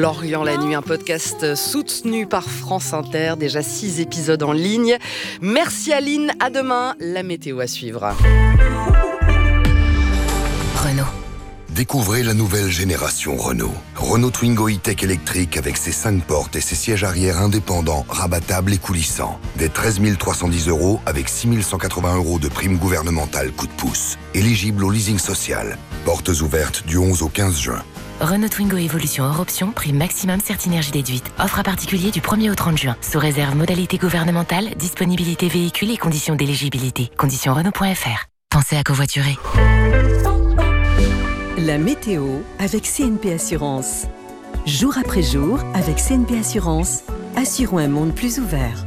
Lorient la nuit, un podcast soutenu par France Inter, déjà 6 épisodes en ligne. Merci Aline, à demain, la météo à suivre. Renault. Découvrez la nouvelle génération Renault. Renault Twingo E-Tech électrique avec ses 5 portes et ses sièges arrière indépendants, rabattables et coulissants. Dès 13 310 € avec 6 180 € de prime gouvernementale coup de pouce. Éligible au leasing social. Portes ouvertes du 11 au 15 juin. Renault Twingo Evolution hors option, prix maximum Certinergie déduite. Offre à particulier du 1er au 30 juin. Sous réserve modalité gouvernementale, disponibilité véhicule et conditions d'éligibilité. Conditions Renault.fr. Pensez à covoiturer. La météo avec CNP Assurance. Jour après jour, avec CNP Assurance, assurons un monde plus ouvert.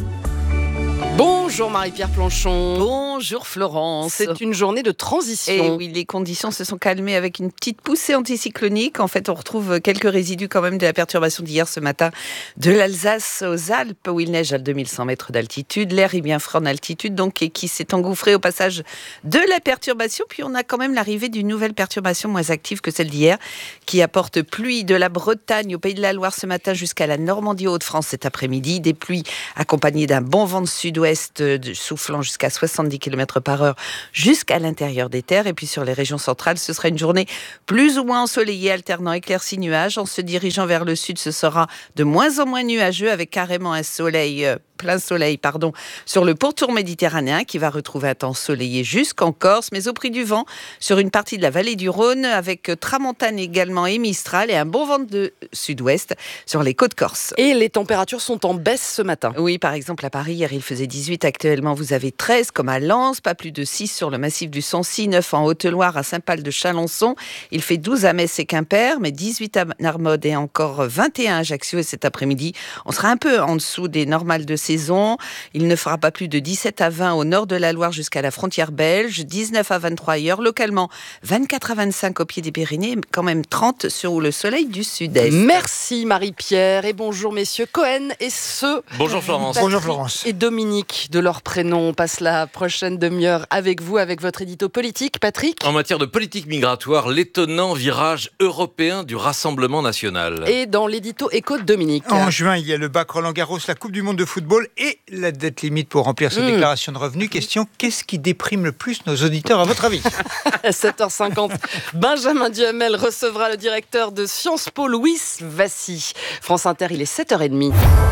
Bonjour Marie-Pierre Planchon. Bonjour Florence. C'est une journée de transition. Et oui, les conditions se sont calmées avec une petite poussée anticyclonique. En fait, on retrouve quelques résidus quand même de la perturbation d'hier ce matin de l'Alsace aux Alpes où il neige à 2100 mètres d'altitude. L'air est bien frais en altitude donc et qui s'est engouffré au passage de la perturbation. Puis on a quand même l'arrivée d'une nouvelle perturbation moins active que celle d'hier qui apporte pluie de la Bretagne au Pays de la Loire ce matin jusqu'à la Normandie Hauts-de-France cet après-midi. Des pluies accompagnées d'un bon vent de sud-ouest soufflant jusqu'à 70 km/h jusqu'à l'intérieur des terres. Et puis sur les régions centrales, ce sera une journée plus ou moins ensoleillée, alternant éclaircies nuages. En se dirigeant vers le sud, ce sera de moins en moins nuageux avec carrément un soleil plein soleil, sur le pourtour méditerranéen qui va retrouver un temps ensoleillé jusqu'en Corse, mais au prix du vent sur une partie de la vallée du Rhône avec tramontane également et mistral et un bon vent de sud-ouest sur les côtes corses. Et les températures sont en baisse ce matin. Oui, par exemple à Paris, hier il faisait 18, actuellement vous avez 13 comme à Lens, pas plus de 6 sur le massif du Sancy, 9 en Haute-Loire à Saint-Pal de Chalonçon, il fait 12 à Metz et Quimper, mais 18 à Narmode et encore 21 à Ajaccio et cet après-midi, on sera un peu en dessous des normales de saison. Il ne fera pas plus de 17 à 20 au nord de la Loire jusqu'à la frontière belge, 19 à 23 ailleurs, localement 24 à 25 au pied des Pyrénées, quand même 30 sur le soleil du sud-est. Merci Marie-Pierre et bonjour messieurs Cohen et Bonjour Florence. Bonjour Florence. Et Dominique de leur prénom. On passe la prochaine demi-heure avec vous, avec votre édito politique. Patrick. En matière de politique migratoire, l'étonnant virage européen du Rassemblement national. Et dans l'édito éco de Dominique. En juin, il y a le bac Roland-Garros, la Coupe du Monde de football et la dette limite pour remplir sa déclaration de revenus. Question, qu'est-ce qui déprime le plus nos auditeurs à votre avis ? À 7h50, Benjamin Duhamel recevra le directeur de Sciences Po, Louis Vassy. France Inter, il est 7h30.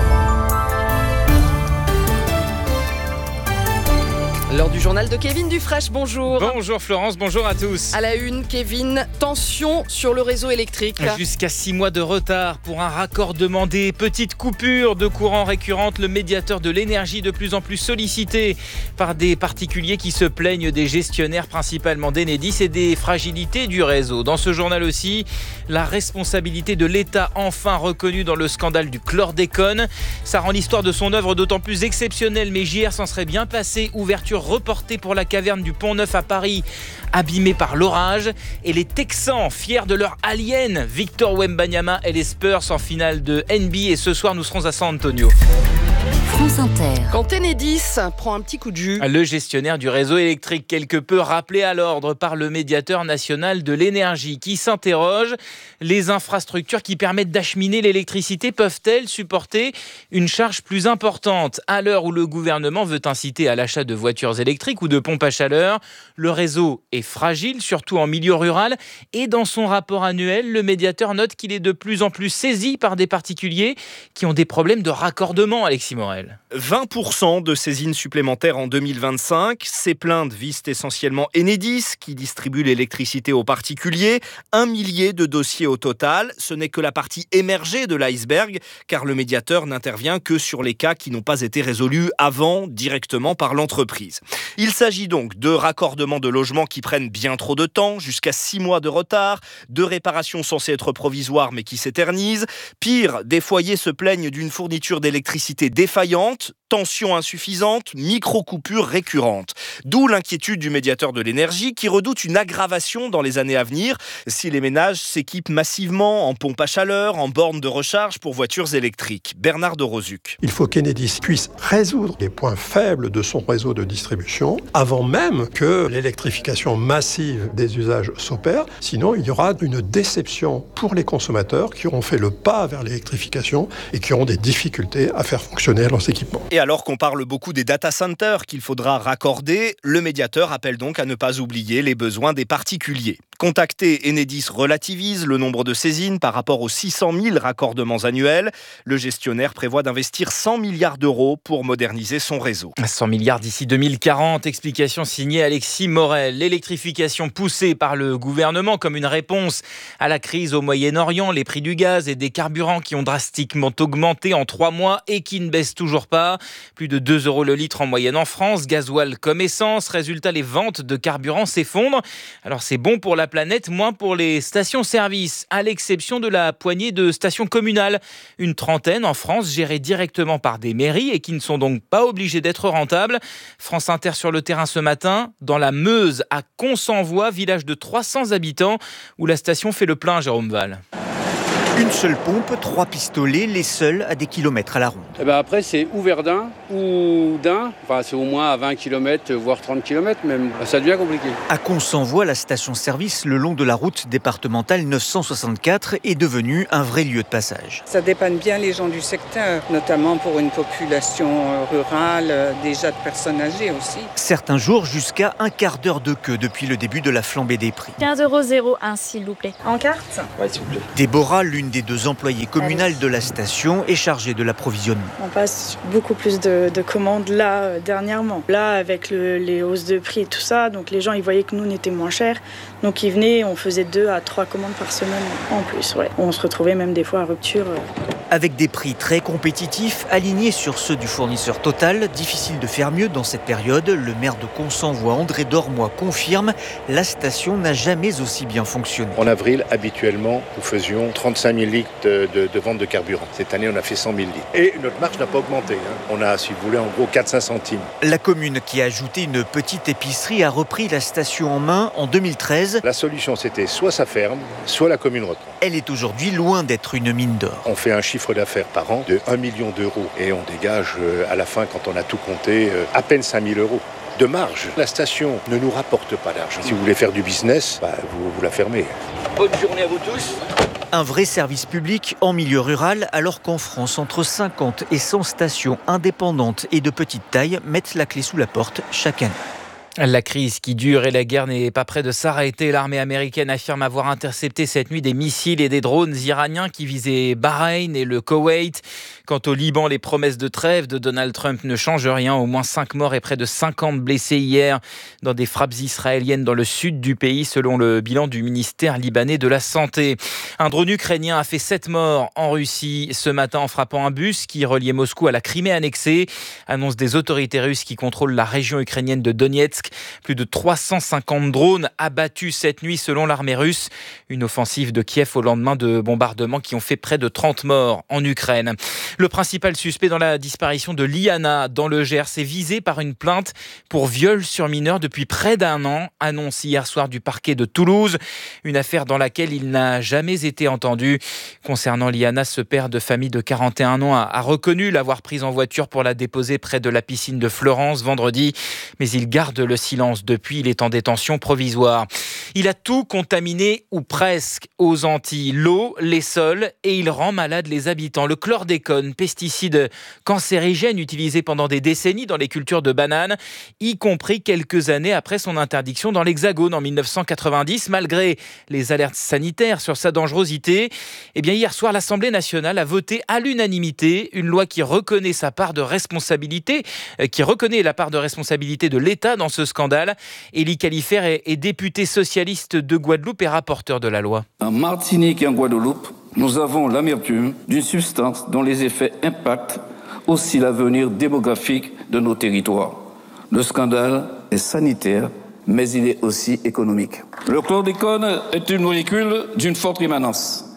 L'heure du journal de Kevin Dufresne, bonjour. Bonjour Florence, bonjour à tous. À la une, Kevin, tension sur le réseau électrique. Jusqu'à 6 mois de retard pour un raccordement, des petites coupures de courant récurrentes. Le médiateur de l'énergie de plus en plus sollicité par des particuliers qui se plaignent des gestionnaires, principalement d'Enedis, et des fragilités du réseau. Dans ce journal aussi, la responsabilité de l'État enfin reconnue dans le scandale du chlordécone. Ça rend l'histoire de son œuvre d'autant plus exceptionnelle, mais JR s'en serait bien passé. Ouverture reporté pour la caverne du Pont-Neuf à Paris, abîmée par l'orage. Et les Texans, fiers de leur alien, Victor Wembanyama et les Spurs en finale de NBA. Et ce soir, nous serons à San Antonio. France Inter. Quand Enedis prend un petit coup de jus. Le gestionnaire du réseau électrique, quelque peu rappelé à l'ordre par le médiateur national de l'énergie, qui s'interroge. Les infrastructures qui permettent d'acheminer l'électricité peuvent-elles supporter une charge plus importante ? À l'heure où le gouvernement veut inciter à l'achat de voitures électriques ou de pompes à chaleur, le réseau est fragile, surtout en milieu rural. Et dans son rapport annuel, le médiateur note qu'il est de plus en plus saisi par des particuliers qui ont des problèmes de raccordement, Alexis Morel. 20% de saisines supplémentaires en 2025. Ces plaintes visent essentiellement Enedis, qui distribue l'électricité aux particuliers. 1 millier de dossiers au total. Ce n'est que la partie émergée de l'iceberg, car le médiateur n'intervient que sur les cas qui n'ont pas été résolus avant, directement par l'entreprise. Il s'agit donc de raccordements de logements qui prennent bien trop de temps, jusqu'à 6 mois de retard, de réparations censées être provisoires mais qui s'éternisent. Pire, des foyers se plaignent d'une fourniture d'électricité défaillante. tension insuffisante, micro-coupures récurrentes. D'où l'inquiétude du médiateur de l'énergie qui redoute une aggravation dans les années à venir si les ménages s'équipent massivement en pompes à chaleur, en bornes de recharge pour voitures électriques. Bernard de Rozuc. Il faut qu'Enedis puisse résoudre les points faibles de son réseau de distribution avant même que l'électrification massive des usages s'opère. Sinon, il y aura une déception pour les consommateurs qui auront fait le pas vers l'électrification et qui auront des difficultés à faire fonctionner leurs équipements. Et alors qu'on parle beaucoup des data centers qu'il faudra raccorder, le médiateur appelle donc à ne pas oublier les besoins des particuliers. Contacté, Enedis relativise le nombre de saisines par rapport aux 600 000 raccordements annuels. Le gestionnaire prévoit d'investir 100 milliards d'euros pour moderniser son réseau. 100 milliards d'ici 2040, explication signée Alexis Morel. L'électrification poussée par le gouvernement comme une réponse à la crise au Moyen-Orient, les prix du gaz et des carburants qui ont drastiquement augmenté en 3 mois et qui ne baissent toujours pas. Plus de 2 € le litre en moyenne en France, gasoil comme essence. Résultat, les ventes de carburant s'effondrent. Alors c'est bon pour la planète, moins pour les stations-service, à l'exception de la poignée de stations communales. Une trentaine en France, gérées directement par des mairies et qui ne sont donc pas obligées d'être rentables. France Inter sur le terrain ce matin, dans la Meuse, à Consenvois, village de 300 habitants, où la station fait le plein, Jérôme Val. Une seule pompe, 3 pistolets, les seuls à des kilomètres à la ronde. Et après, c'est ou Verdun ou d'Ain. Enfin, c'est au moins à 20 km, voire 30 km même. Ça devient compliqué. À Consenvois, la station-service le long de la route départementale 964 est devenue un vrai lieu de passage. Ça dépanne bien les gens du secteur, notamment pour une population rurale, déjà de personnes âgées aussi. Certains jours, jusqu'à un quart d'heure de queue depuis le début de la flambée des prix. 15,01 €, s'il vous plaît. En carte ? Oui, s'il vous plaît. Déborah, l'une des 2 employées communales de la station, est chargée de l'approvisionnement. On passe beaucoup plus de commandes là, dernièrement. Là, avec les hausses de prix et tout ça, donc les gens ils voyaient que nous on était moins chers. Donc ils venaient, on faisait 2 à 3 commandes par semaine en plus. Ouais. On se retrouvait même des fois à rupture. Avec des prix très compétitifs, alignés sur ceux du fournisseur Total, difficile de faire mieux dans cette période. Le maire de Consenvois, André Dormois, confirme la station n'a jamais aussi bien fonctionné. En avril, habituellement, nous faisions 35 000 litres de vente de carburant. Cette année, on a fait 100 000 litres. Et notre marge n'a pas augmenté. On a, si vous voulez, en gros 4-5 centimes. La commune, qui a ajouté une petite épicerie, a repris la station en main en 2013. La solution, c'était soit ça ferme, soit la commune reprend. Elle est aujourd'hui loin d'être une mine d'or. On fait un chiffre d'affaires par an de 1 million d'euros. Et on dégage, à la fin, quand on a tout compté, à peine 5 000 euros de marge. La station ne nous rapporte pas d'argent. Si vous voulez faire du business, vous la fermez. Bonne journée à vous tous. Un vrai service public en milieu rural, alors qu'en France, entre 50 et 100 stations indépendantes et de petite taille mettent la clé sous la porte chaque année. La crise qui dure et la guerre n'est pas près de s'arrêter. L'armée américaine affirme avoir intercepté cette nuit des missiles et des drones iraniens qui visaient Bahreïn et le Koweït. Quant au Liban, les promesses de trêve de Donald Trump ne changent rien. Au moins 5 morts et près de 50 blessés hier dans des frappes israéliennes dans le sud du pays, selon le bilan du ministère libanais de la Santé. Un drone ukrainien a fait 7 morts en Russie ce matin en frappant un bus qui reliait Moscou à la Crimée annexée. Annonce des autorités russes qui contrôlent la région ukrainienne de Donetsk. Plus de 350 drones abattus cette nuit selon l'armée russe. Une offensive de Kiev au lendemain de bombardements qui ont fait près de 30 morts en Ukraine. Le principal suspect dans la disparition de Liana dans le Gers est visé par une plainte pour viol sur mineur depuis près d'1 an. Annonce hier soir du parquet de Toulouse. Une affaire dans laquelle il n'a jamais été entendu. Concernant Liana, ce père de famille de 41 ans a reconnu l'avoir prise en voiture pour la déposer près de la piscine de Florence vendredi. Mais il garde le silence depuis. Il est en détention provisoire. Il a tout contaminé ou presque aux Antilles. L'eau, les sols et il rend malade les habitants. Le chlordécone, pesticide cancérigène utilisé pendant des décennies dans les cultures de bananes, y compris quelques années après son interdiction dans l'Hexagone en 1990, malgré les alertes sanitaires sur sa dangerosité. Eh bien, hier soir, l'Assemblée nationale a voté à l'unanimité une loi qui reconnaît sa part de responsabilité, qui reconnaît la part de responsabilité de l'État dans ce scandale. Élie Califère est député socialiste de Guadeloupe et rapporteur de la loi. En Martinique et en Guadeloupe, nous avons l'amertume d'une substance dont les effets impactent aussi l'avenir démographique de nos territoires. Le scandale est sanitaire, mais il est aussi économique. Le chlordécone est une molécule d'une forte rémanence.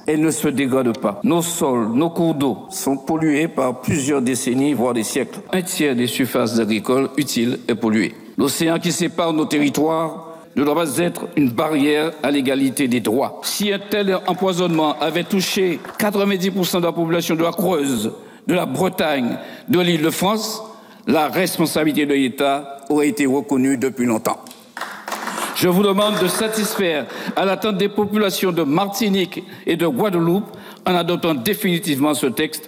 Elle ne se dégrade pas. Nos sols, nos cours d'eau sont pollués par plusieurs décennies, voire des siècles. Un tiers des surfaces agricoles utiles est pollué. L'océan qui sépare nos territoires ne doit pas être une barrière à l'égalité des droits. Si un tel empoisonnement avait touché 90% de la population de la Creuse, de la Bretagne, de l'Île-de-France, la responsabilité de l'État aurait été reconnue depuis longtemps. Je vous demande de satisfaire à l'attente des populations de Martinique et de Guadeloupe en adoptant définitivement ce texte.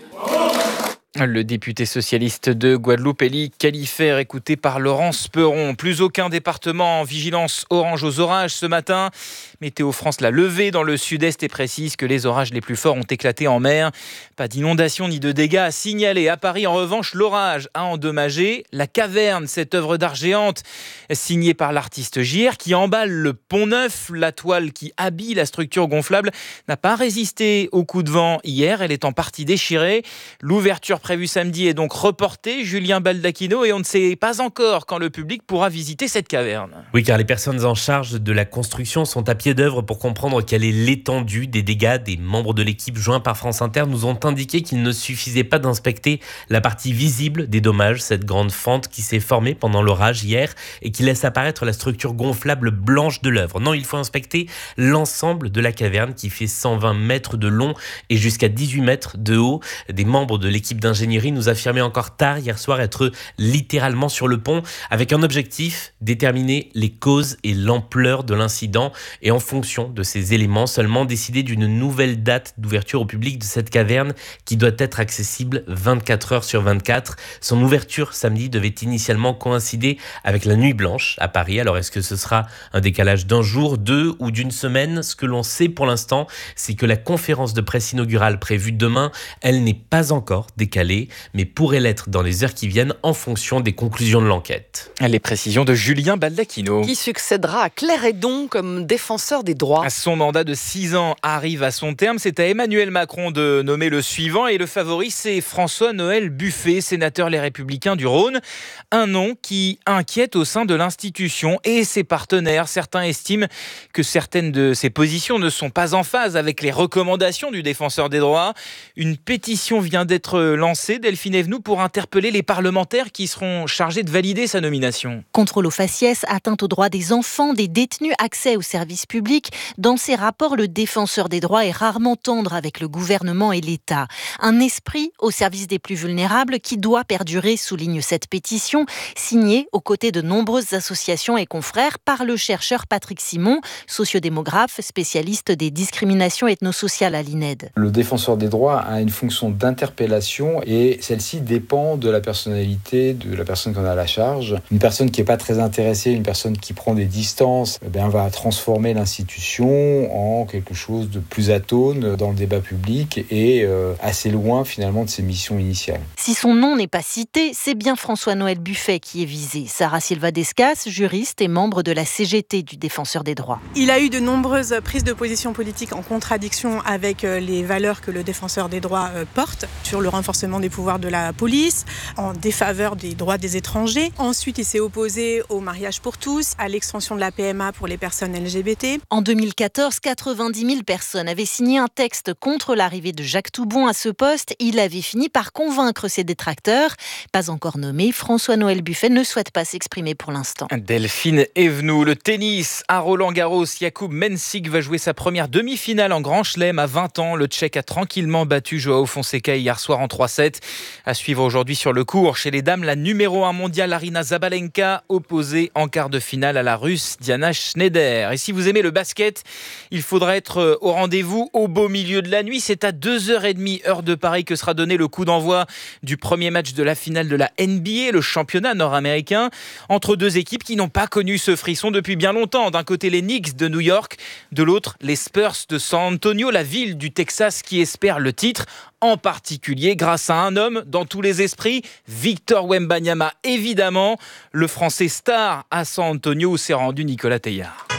Le député socialiste de Guadeloupe, Élie Califère, écouté par Laurence Peron. Plus aucun département en vigilance orange aux orages ce matin. Météo France l'a levé dans le sud-est et précise que les orages les plus forts ont éclaté en mer. Pas d'inondation ni de dégâts à signaler. À Paris, en revanche, l'orage a endommagé la caverne, cette œuvre d'art géante signée par l'artiste JR qui emballe le Pont Neuf. La toile qui habille la structure gonflable n'a pas résisté au coup de vent hier. Elle est en partie déchirée. L'ouverture prévue samedi est donc reportée. Julien Baldacchino, et on ne sait pas encore quand le public pourra visiter cette caverne. Oui, car les personnes en charge de la construction sont à pied d'œuvre pour comprendre quelle est l'étendue des dégâts. Des membres de l'équipe joints par France Inter nous ont indiqué qu'il ne suffisait pas d'inspecter la partie visible des dommages, cette grande fente qui s'est formée pendant l'orage hier et qui laisse apparaître la structure gonflable blanche de l'œuvre. Non, il faut inspecter l'ensemble de la caverne qui fait 120 mètres de long et jusqu'à 18 mètres de haut. Des membres de l'équipe d'ingénierie nous affirmaient encore tard hier soir être littéralement sur le pont avec un objectif, déterminer les causes et l'ampleur de l'incident et en fonction de ces éléments seulement décider d'une nouvelle date d'ouverture au public de cette caverne qui doit être accessible 24 heures sur 24. Son ouverture samedi devait initialement coïncider avec la nuit blanche à Paris. Alors est-ce que ce sera un décalage d'un jour, 2 ou d'une semaine? Ce que l'on sait pour l'instant, c'est que la conférence de presse inaugurale prévue demain, elle n'est pas encore décalée, mais pourrait l'être dans les heures qui viennent en fonction des conclusions de l'enquête. Les précisions de Julien Baldacchino. Qui succédera à Claire Hédon comme défenseur des droits. Son mandat de 6 ans arrive à son terme. C'est à Emmanuel Macron de nommer le suivant. Et le favori, c'est François-Noël Buffet, sénateur Les Républicains du Rhône. Un nom qui inquiète au sein de l'institution et ses partenaires. Certains estiment que certaines de ses positions ne sont pas en phase avec les recommandations du défenseur des droits. Une pétition vient d'être lancée, Delphine Evenou, pour interpeller les parlementaires qui seront chargés de valider sa nomination. Contrôle aux faciès, atteinte aux droits des enfants, des détenus, accès aux services publics. Dans ses rapports, le défenseur des droits est rarement tendre avec le gouvernement et l'État. Un esprit au service des plus vulnérables qui doit perdurer, souligne cette pétition, signée aux côtés de nombreuses associations et confrères par le chercheur Patrick Simon, sociodémographe, spécialiste des discriminations ethnosociales à l'INED. Le défenseur des droits a une fonction d'interpellation et celle-ci dépend de la personnalité de la personne qu'on a à la charge. Une personne qui n'est pas très intéressée, une personne qui prend des distances, va transformer l'institution en quelque chose de plus atone dans le débat public et assez loin finalement de ses missions initiales. Si son nom n'est pas cité, c'est bien François-Noël Buffet qui est visé. Sarah Silva Descas, juriste et membre de la CGT du défenseur des droits. Il a eu de nombreuses prises de position politiques en contradiction avec les valeurs que le défenseur des droits porte, sur le renforcement des pouvoirs de la police, en défaveur des droits des étrangers. Ensuite, il s'est opposé au mariage pour tous, à l'extension de la PMA pour les personnes LGBT. En 2014, 90 000 personnes avaient signé un texte contre l'arrivée de Jacques Toubon à ce poste. Il avait fini par convaincre ses détracteurs. Pas encore nommé, François-Noël Buffet ne souhaite pas s'exprimer pour l'instant. Delphine Evenou, le tennis à Roland-Garros. Jakub Mensik va jouer sa première demi-finale en Grand Chelem à 20 ans. Le Tchèque a tranquillement battu Joao Fonseca hier soir en 3-7. À suivre aujourd'hui sur le court. Chez les dames, la numéro 1 mondiale Aryna Zabalenka opposée en quart de finale à la Russe Diana Schneider. Et si vous aimez le basket, il faudra être au rendez-vous au beau milieu de la nuit. C'est à 2h30 heure de Paris que sera donné le coup d'envoi du premier match de la finale de la NBA, le championnat nord-américain, entre deux équipes qui n'ont pas connu ce frisson depuis bien longtemps. D'un côté les Knicks de New York, de l'autre les Spurs de San Antonio, la ville du Texas qui espère le titre, en particulier grâce à un homme dans tous les esprits, Victor Wembanyama évidemment, le Français star à San Antonio où s'est rendu Nicolas Teillard.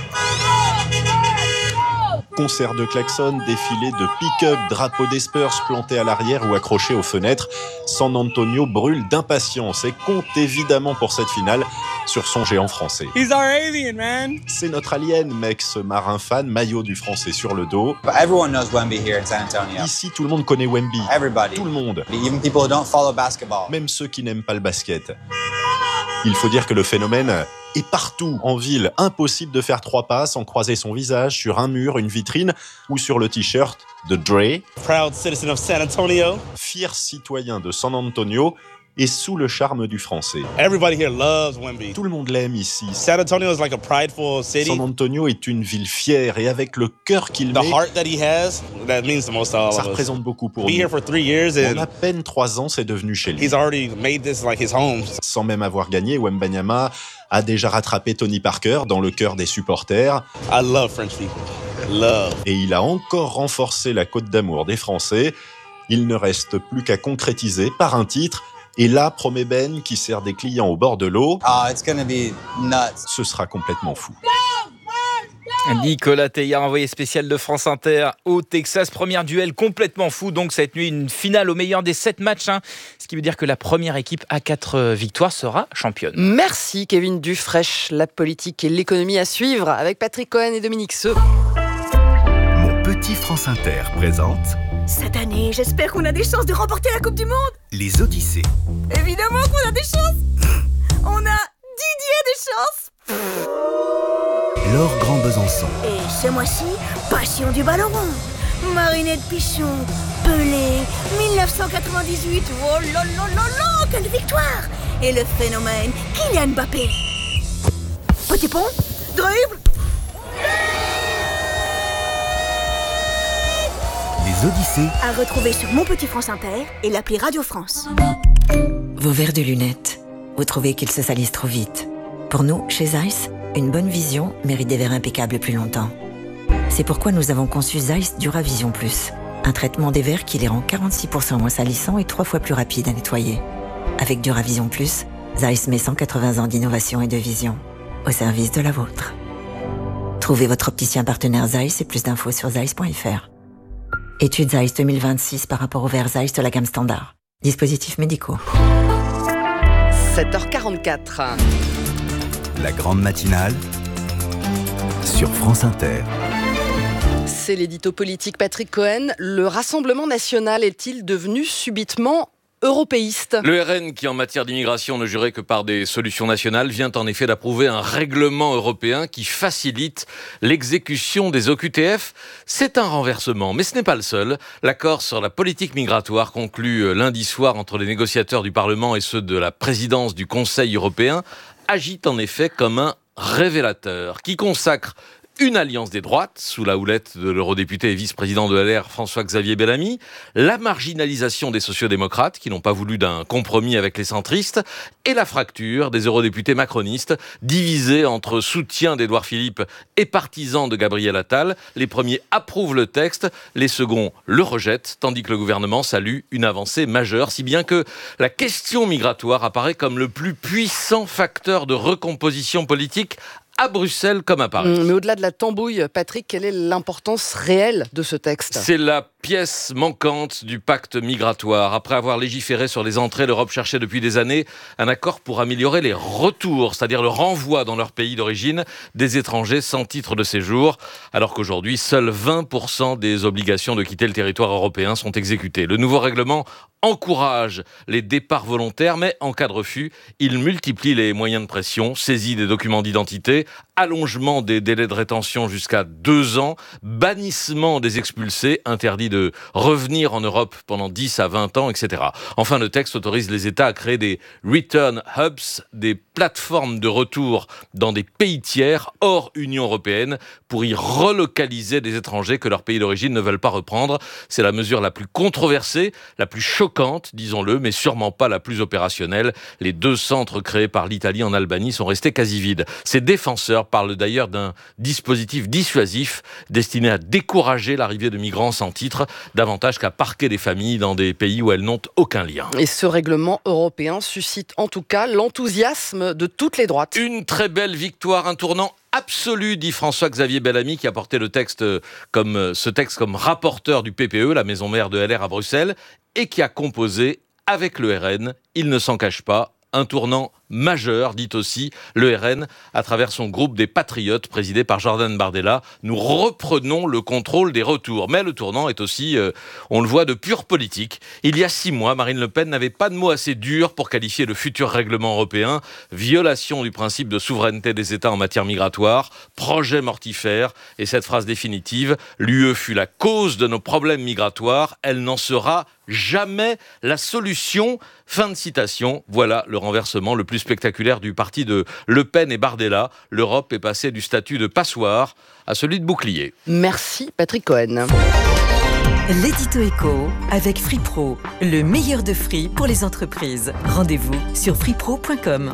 Concert de klaxons, défilé de pick-up, drapeau des Spurs planté à l'arrière ou accroché aux fenêtres. San Antonio brûle d'impatience et compte évidemment pour cette finale sur son géant français. He's our alien, man. C'est notre alien, mec, ce marin fan, maillot du français sur le dos. But everyone knows Wemby here in San Antonio. Ici, tout le monde connaît Wemby. Everybody. Tout le monde. Even people who don't follow basketball. Même ceux qui n'aiment pas le basket. Il faut dire que le phénomène est partout en ville. Impossible de faire 3 pas sans croiser son visage sur un mur, une vitrine ou sur le t-shirt de Dre. Proud citizen of San Antonio. Fier citoyen de San Antonio et sous le charme du français. Everybody here loves Wemby. Tout le monde l'aime ici. San Antonio is like a prideful city. San Antonio est une ville fière et avec le cœur qu'il met, heart that he has, that means the most to all ça of us. représente beaucoup pour Be nous. here for 3 years En and à peine 3 ans, c'est devenu chez lui. he's already made this like his home. Sans même avoir gagné, Wembanyama a déjà rattrapé Tony Parker dans le cœur des supporters. I love French people. Love. Et il a encore renforcé la cote d'amour des Français. Il ne reste plus qu'à concrétiser par un titre. Et là, promet Ben, qui sert des clients au bord de l'eau, It's gonna be nuts. ce sera complètement fou. Nicolas Teillard, envoyé spécial de France Inter au Texas. Premier duel complètement fou. Donc cette nuit, une finale au meilleur des 7 matchs. Ce qui veut dire que la première équipe à 4 victoires sera championne. Merci Kevin Dufraîche. La politique et l'économie à suivre avec Patrick Cohen et Dominique Seux. Mon petit France Inter présente Cette année, j'espère qu'on a des chances de remporter la Coupe du Monde. Les Odyssées. Évidemment qu'on a des chances. On a Didier Deschamps. Laure Grand Besançon. Et ce mois-ci, passion du ballon rond. Marinette Pichon, Pelé, 1998. Oh là là là là, quelle victoire. Et le phénomène Kylian Mbappé. Petit pont, dribble. Les Odyssées. À retrouver sur Mon Petit France Inter et l'appli Radio France. Vos verres de lunettes, vous trouvez qu'ils se salissent trop vite. Pour nous, chez Zeiss, une bonne vision mérite des verres impeccables plus longtemps. C'est pourquoi nous avons conçu Zeiss Duravision Plus, un traitement des verres qui les rend 46% moins salissants et 3 fois plus rapides à nettoyer. Avec Duravision Plus, Zeiss met 180 ans d'innovation et de vision au service de la vôtre. Trouvez votre opticien partenaire Zeiss et plus d'infos sur zeiss.fr. Étude Zeiss 2026 par rapport aux verres Zeiss de la gamme standard. Dispositifs médicaux. 7h44. La grande matinale sur France Inter. C'est l'édito politique Patrick Cohen. Le Rassemblement national est-il devenu subitement européiste? Le RN, qui en matière d'immigration ne jurait que par des solutions nationales, vient en effet d'approuver un règlement européen qui facilite l'exécution des OQTF. C'est un renversement, mais ce n'est pas le seul. L'accord sur la politique migratoire conclu lundi soir entre les négociateurs du Parlement et ceux de la présidence du Conseil européen agite en effet comme un révélateur qui consacre une alliance des droites, sous la houlette de l'eurodéputé et vice-président de LR François-Xavier Bellamy, la marginalisation des sociodémocrates qui n'ont pas voulu d'un compromis avec les centristes, et la fracture des eurodéputés macronistes, divisés entre soutien d'Édouard Philippe et partisans de Gabriel Attal. Les premiers approuvent le texte, les seconds le rejettent, tandis que le gouvernement salue une avancée majeure, si bien que la question migratoire apparaît comme le plus puissant facteur de recomposition politique à Bruxelles comme à Paris. Mais au-delà de la tambouille, Patrick, quelle est l'importance réelle de ce texte? C'est la pièce manquante du pacte migratoire. Après avoir légiféré sur les entrées, l'Europe cherchait depuis des années un accord pour améliorer les retours, c'est-à-dire le renvoi dans leur pays d'origine des étrangers sans titre de séjour, alors qu'aujourd'hui, seuls 20% des obligations de quitter le territoire européen sont exécutées. Le nouveau règlement encourage les départs volontaires, mais en cas de refus, il multiplie les moyens de pression, saisie des documents d'identité, allongement des délais de rétention jusqu'à 2 ans, bannissement des expulsés, interdit de revenir en Europe pendant 10 à 20 ans, etc. Enfin, le texte autorise les États à créer des return hubs, des plateformes de retour dans des pays tiers hors Union européenne pour y relocaliser des étrangers que leur pays d'origine ne veulent pas reprendre. C'est la mesure la plus controversée, la plus choquante, disons-le, mais sûrement pas la plus opérationnelle. Les 2 centres créés par l'Italie en Albanie sont restés quasi vides. Ces défenseurs parlent d'ailleurs d'un dispositif dissuasif destiné à décourager l'arrivée de migrants sans titre, davantage qu'à parquer des familles dans des pays où elles n'ont aucun lien. Et ce règlement européen suscite en tout cas l'enthousiasme de toutes les droites. Une très belle victoire, un tournant absolu, dit François-Xavier Bellamy, qui a porté ce texte comme rapporteur du PPE, la maison mère de LR à Bruxelles, et qui a composé avec le RN, il ne s'en cache pas, un tournant majeur, dit aussi le RN à travers son groupe des Patriotes présidé par Jordan Bardella. Nous reprenons le contrôle des retours. Mais le tournant est aussi, on le voit, de pure politique. Il y a 6 mois, Marine Le Pen n'avait pas de mots assez durs pour qualifier le futur règlement européen. Violation du principe de souveraineté des États en matière migratoire, projet mortifère. Et cette phrase définitive, l'UE fut la cause de nos problèmes migratoires, elle n'en sera jamais la solution. Fin de citation. Voilà le renversement le plus spectaculaire du parti de Le Pen et Bardella. L'Europe est passée du statut de passoire à celui de bouclier. Merci Patrick Cohen. L'édito éco avec Free Pro, le meilleur de Free pour les entreprises. Rendez-vous sur freepro.com.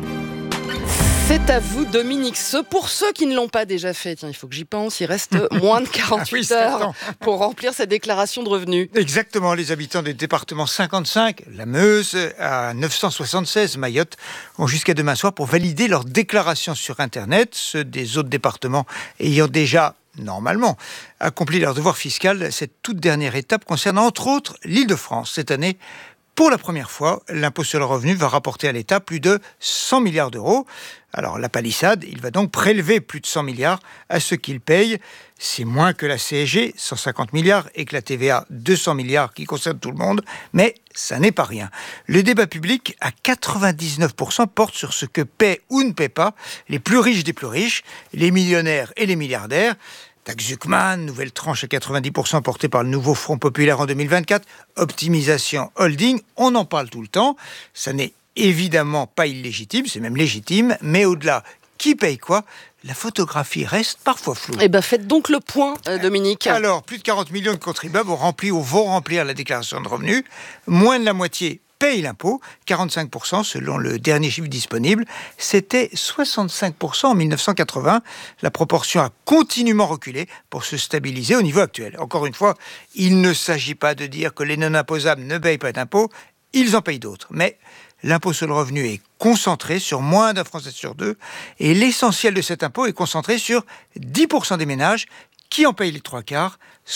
C'est à vous, Dominique. Pour ceux qui ne l'ont pas déjà fait, tiens, il faut que j'y pense, il reste moins de 48 heures pour remplir sa déclaration de revenus. Exactement, les habitants des départements 55, la Meuse, à 976, Mayotte, ont jusqu'à demain soir pour valider leur déclaration sur Internet. Ceux des autres départements ayant déjà normalement accompli leur devoir fiscal. Cette toute dernière étape concerne entre autres l'Île-de-France. Cette année, pour la première fois, l'impôt sur le revenu va rapporter à l'État plus de 100 milliards d'euros. Alors la palissade, il va donc prélever plus de 100 milliards à ceux qui le payent. C'est moins que la CSG, 150 milliards, et que la TVA, 200 milliards, qui concerne tout le monde. Mais ça n'est pas rien. Le débat public, à 99%, porte sur ce que paient ou ne paient pas les plus riches des plus riches, les millionnaires et les milliardaires. Taxe Zuckman, nouvelle tranche à 90% portée par le nouveau Front Populaire en 2024, optimisation holding, on en parle tout le temps. Ça n'est évidemment pas illégitime, c'est même légitime, mais au-delà, qui paye quoi ? La photographie reste parfois floue. Eh bien, faites donc le point, Dominique. Alors, plus de 40 millions de contribuables vont remplir la déclaration de revenus. Moins de la moitié paye l'impôt, 45% selon le dernier chiffre disponible. C'était 65% en 1980. La proportion a continuellement reculé pour se stabiliser au niveau actuel. Encore une fois, il ne s'agit pas de dire que les non-imposables ne payent pas d'impôts, ils en payent d'autres. Mais l'impôt sur le revenu est concentré sur moins d'un Français sur deux et l'essentiel de cet impôt est concentré sur 10% des ménages qui en payent les 3/4,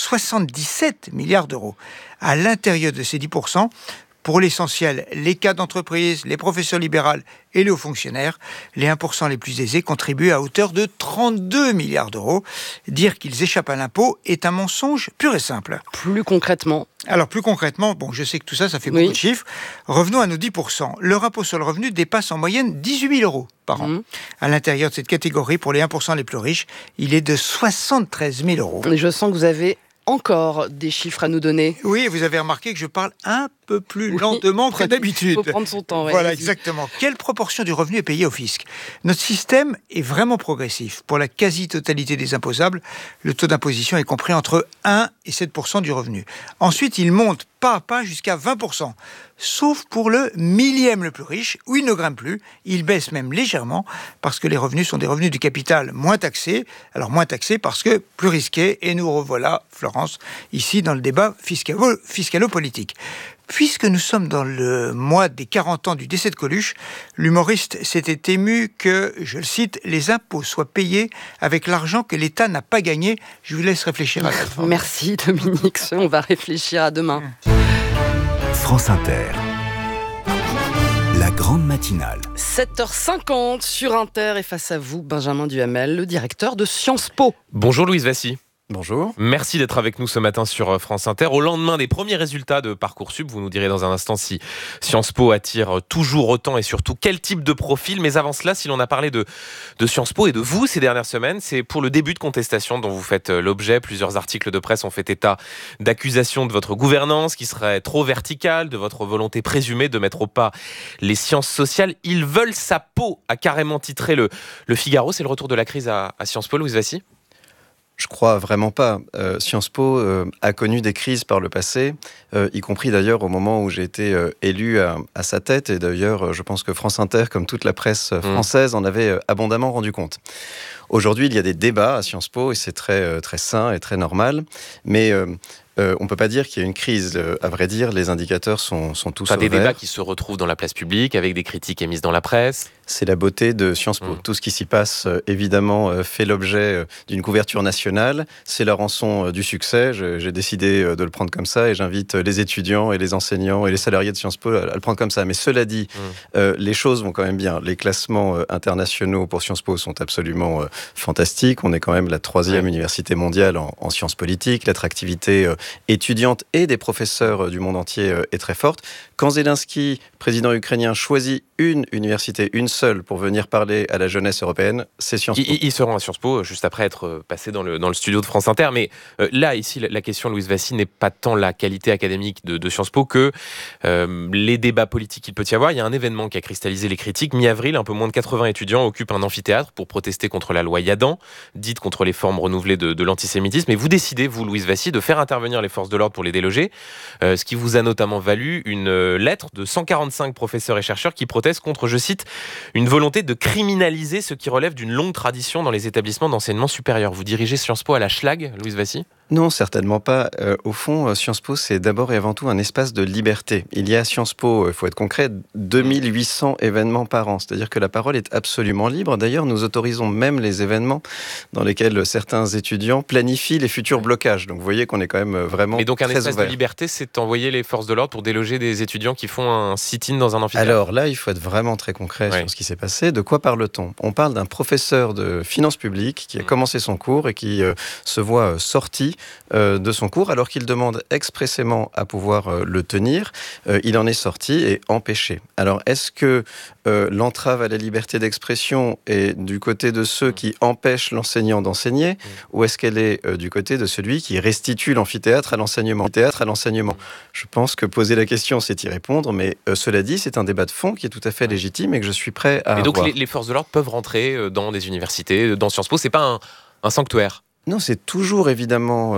77 milliards d'euros. À l'intérieur de ces 10%, pour l'essentiel, les cas d'entreprise, les professions libérales et les hauts fonctionnaires, les 1% les plus aisés contribuent à hauteur de 32 milliards d'euros. Dire qu'ils échappent à l'impôt est un mensonge pur et simple. Plus concrètement ? Alors, plus concrètement, bon, je sais que tout ça, ça fait beaucoup de chiffres. Revenons à nos 10%. Leur impôt sur le revenu dépasse en moyenne 18 000 euros par an. À l'intérieur de cette catégorie, pour les 1% les plus riches, il est de 73 000 euros. Et je sens que vous avez encore des chiffres à nous donner. Oui, vous avez remarqué que je parle un peu plus lentement que d'habitude. Il faut prendre son temps. Ouais, voilà, exactement. Quelle proportion du revenu est payée au fisc ? Notre système est vraiment progressif. Pour la quasi-totalité des imposables, le taux d'imposition est compris entre 1 et 7% du revenu. Ensuite, il monte pas à pas jusqu'à 20%. Sauf pour le millième le plus riche, où il ne grimpe plus. Il baisse même légèrement parce que les revenus sont des revenus du capital moins taxés. Alors moins taxés parce que plus risqués. Et nous revoilà, Florence, ici dans le débat fiscalo-politique. Puisque nous sommes dans le mois des 40 ans du décès de Coluche, l'humoriste s'était ému que, je le cite, les impôts soient payés avec l'argent que l'État n'a pas gagné. Je vous laisse réfléchir à ça. Merci Dominique, on va réfléchir à demain. France Inter. La grande matinale. 7h50 sur Inter et face à vous, Benjamin Duhamel, le directeur de Sciences Po. Bonjour Louise Vassy. Bonjour. Merci d'être avec nous ce matin sur France Inter. Au lendemain des premiers résultats de Parcoursup, vous nous direz dans un instant si Sciences Po attire toujours autant et surtout quel type de profil. Mais avant cela, si l'on a parlé de Sciences Po et de vous ces dernières semaines, c'est pour le début de contestation dont vous faites l'objet. Plusieurs articles de presse ont fait état d'accusations de votre gouvernance qui serait trop verticale, de votre volonté présumée de mettre au pas les sciences sociales. Ils veulent sa peau, a carrément titré le Figaro. C'est le retour de la crise à Sciences Po, Louise Vassy ? Je crois vraiment pas. Sciences Po a connu des crises par le passé, y compris d'ailleurs au moment où j'ai été élu à sa tête. Et d'ailleurs, je pense que France Inter, comme toute la presse française, en avait abondamment rendu compte. Aujourd'hui, il y a des débats à Sciences Po et c'est très, très sain et très normal. Mais on ne peut pas dire qu'il y a une crise. À vrai dire, les indicateurs sont tous au vert. Des débats qui se retrouvent dans la place publique avec des critiques émises dans la presse. C'est la beauté de Sciences Po. Tout ce qui s'y passe, évidemment, fait l'objet d'une couverture nationale. C'est la rançon du succès. J'ai décidé de le prendre comme ça et j'invite les étudiants et les enseignants et les salariés de Sciences Po à le prendre comme ça. Mais cela dit, les choses vont quand même bien. Les classements internationaux pour Sciences Po sont absolument fantastiques. On est quand même la 3e université mondiale en sciences politiques. L'attractivité étudiante et des professeurs du monde entier est très forte. Quand Zelensky, président ukrainien, choisit une université, une seule, pour venir parler à la jeunesse européenne, c'est Sciences Po. Ils seront à Sciences Po, juste après être passés dans le studio de France Inter. Mais là, ici, la question, Louise Vassy, n'est pas tant la qualité académique de Sciences Po que les débats politiques qu'il peut y avoir. Il y a un événement qui a cristallisé les critiques. Mi-avril, un peu moins de 80 étudiants occupent un amphithéâtre pour protester contre la loi Yadan, dite contre les formes renouvelées de l'antisémitisme. Et vous décidez, vous, Louise Vassy, de faire intervenir les forces de l'ordre pour les déloger, ce qui vous a notamment valu une lettre de 145 professeurs et chercheurs qui protestent contre, je cite, une volonté de criminaliser ce qui relève d'une longue tradition dans les établissements d'enseignement supérieur. Vous dirigez Sciences Po à la Schlag, Louise Vassy ? Non, certainement pas. Au fond, Sciences Po, c'est d'abord et avant tout un espace de liberté. Il y a à Sciences Po, il faut être concret, 2800 événements par an. C'est-à-dire que la parole est absolument libre. D'ailleurs, nous autorisons même les événements dans lesquels certains étudiants planifient les futurs blocages. Donc vous voyez qu'on est quand même vraiment très ouvert. Et donc un espace de liberté, c'est envoyer les forces de l'ordre pour déloger des étudiants qui font un sit-in dans un amphithéâtre. Alors là, il faut être vraiment très concret sur ce qui s'est passé. De quoi parle-t-on ? On parle d'un professeur de finances publiques qui a commencé son cours et qui se voit sorti de son cours alors qu'il demande expressément à pouvoir le tenir. Il en est sorti et empêché. Alors est-ce que l'entrave à la liberté d'expression est du côté de ceux qui empêchent l'enseignant d'enseigner ou est-ce qu'elle est du côté de celui qui restitue l'amphithéâtre à l'enseignement ? Je pense que poser la question, c'est y répondre, mais cela dit, c'est un débat de fond qui est tout à fait légitime et que je suis prêt à avoir. Et donc les forces de l'ordre peuvent rentrer dans des universités, dans Sciences Po, c'est pas un sanctuaire ? Non, c'est toujours évidemment,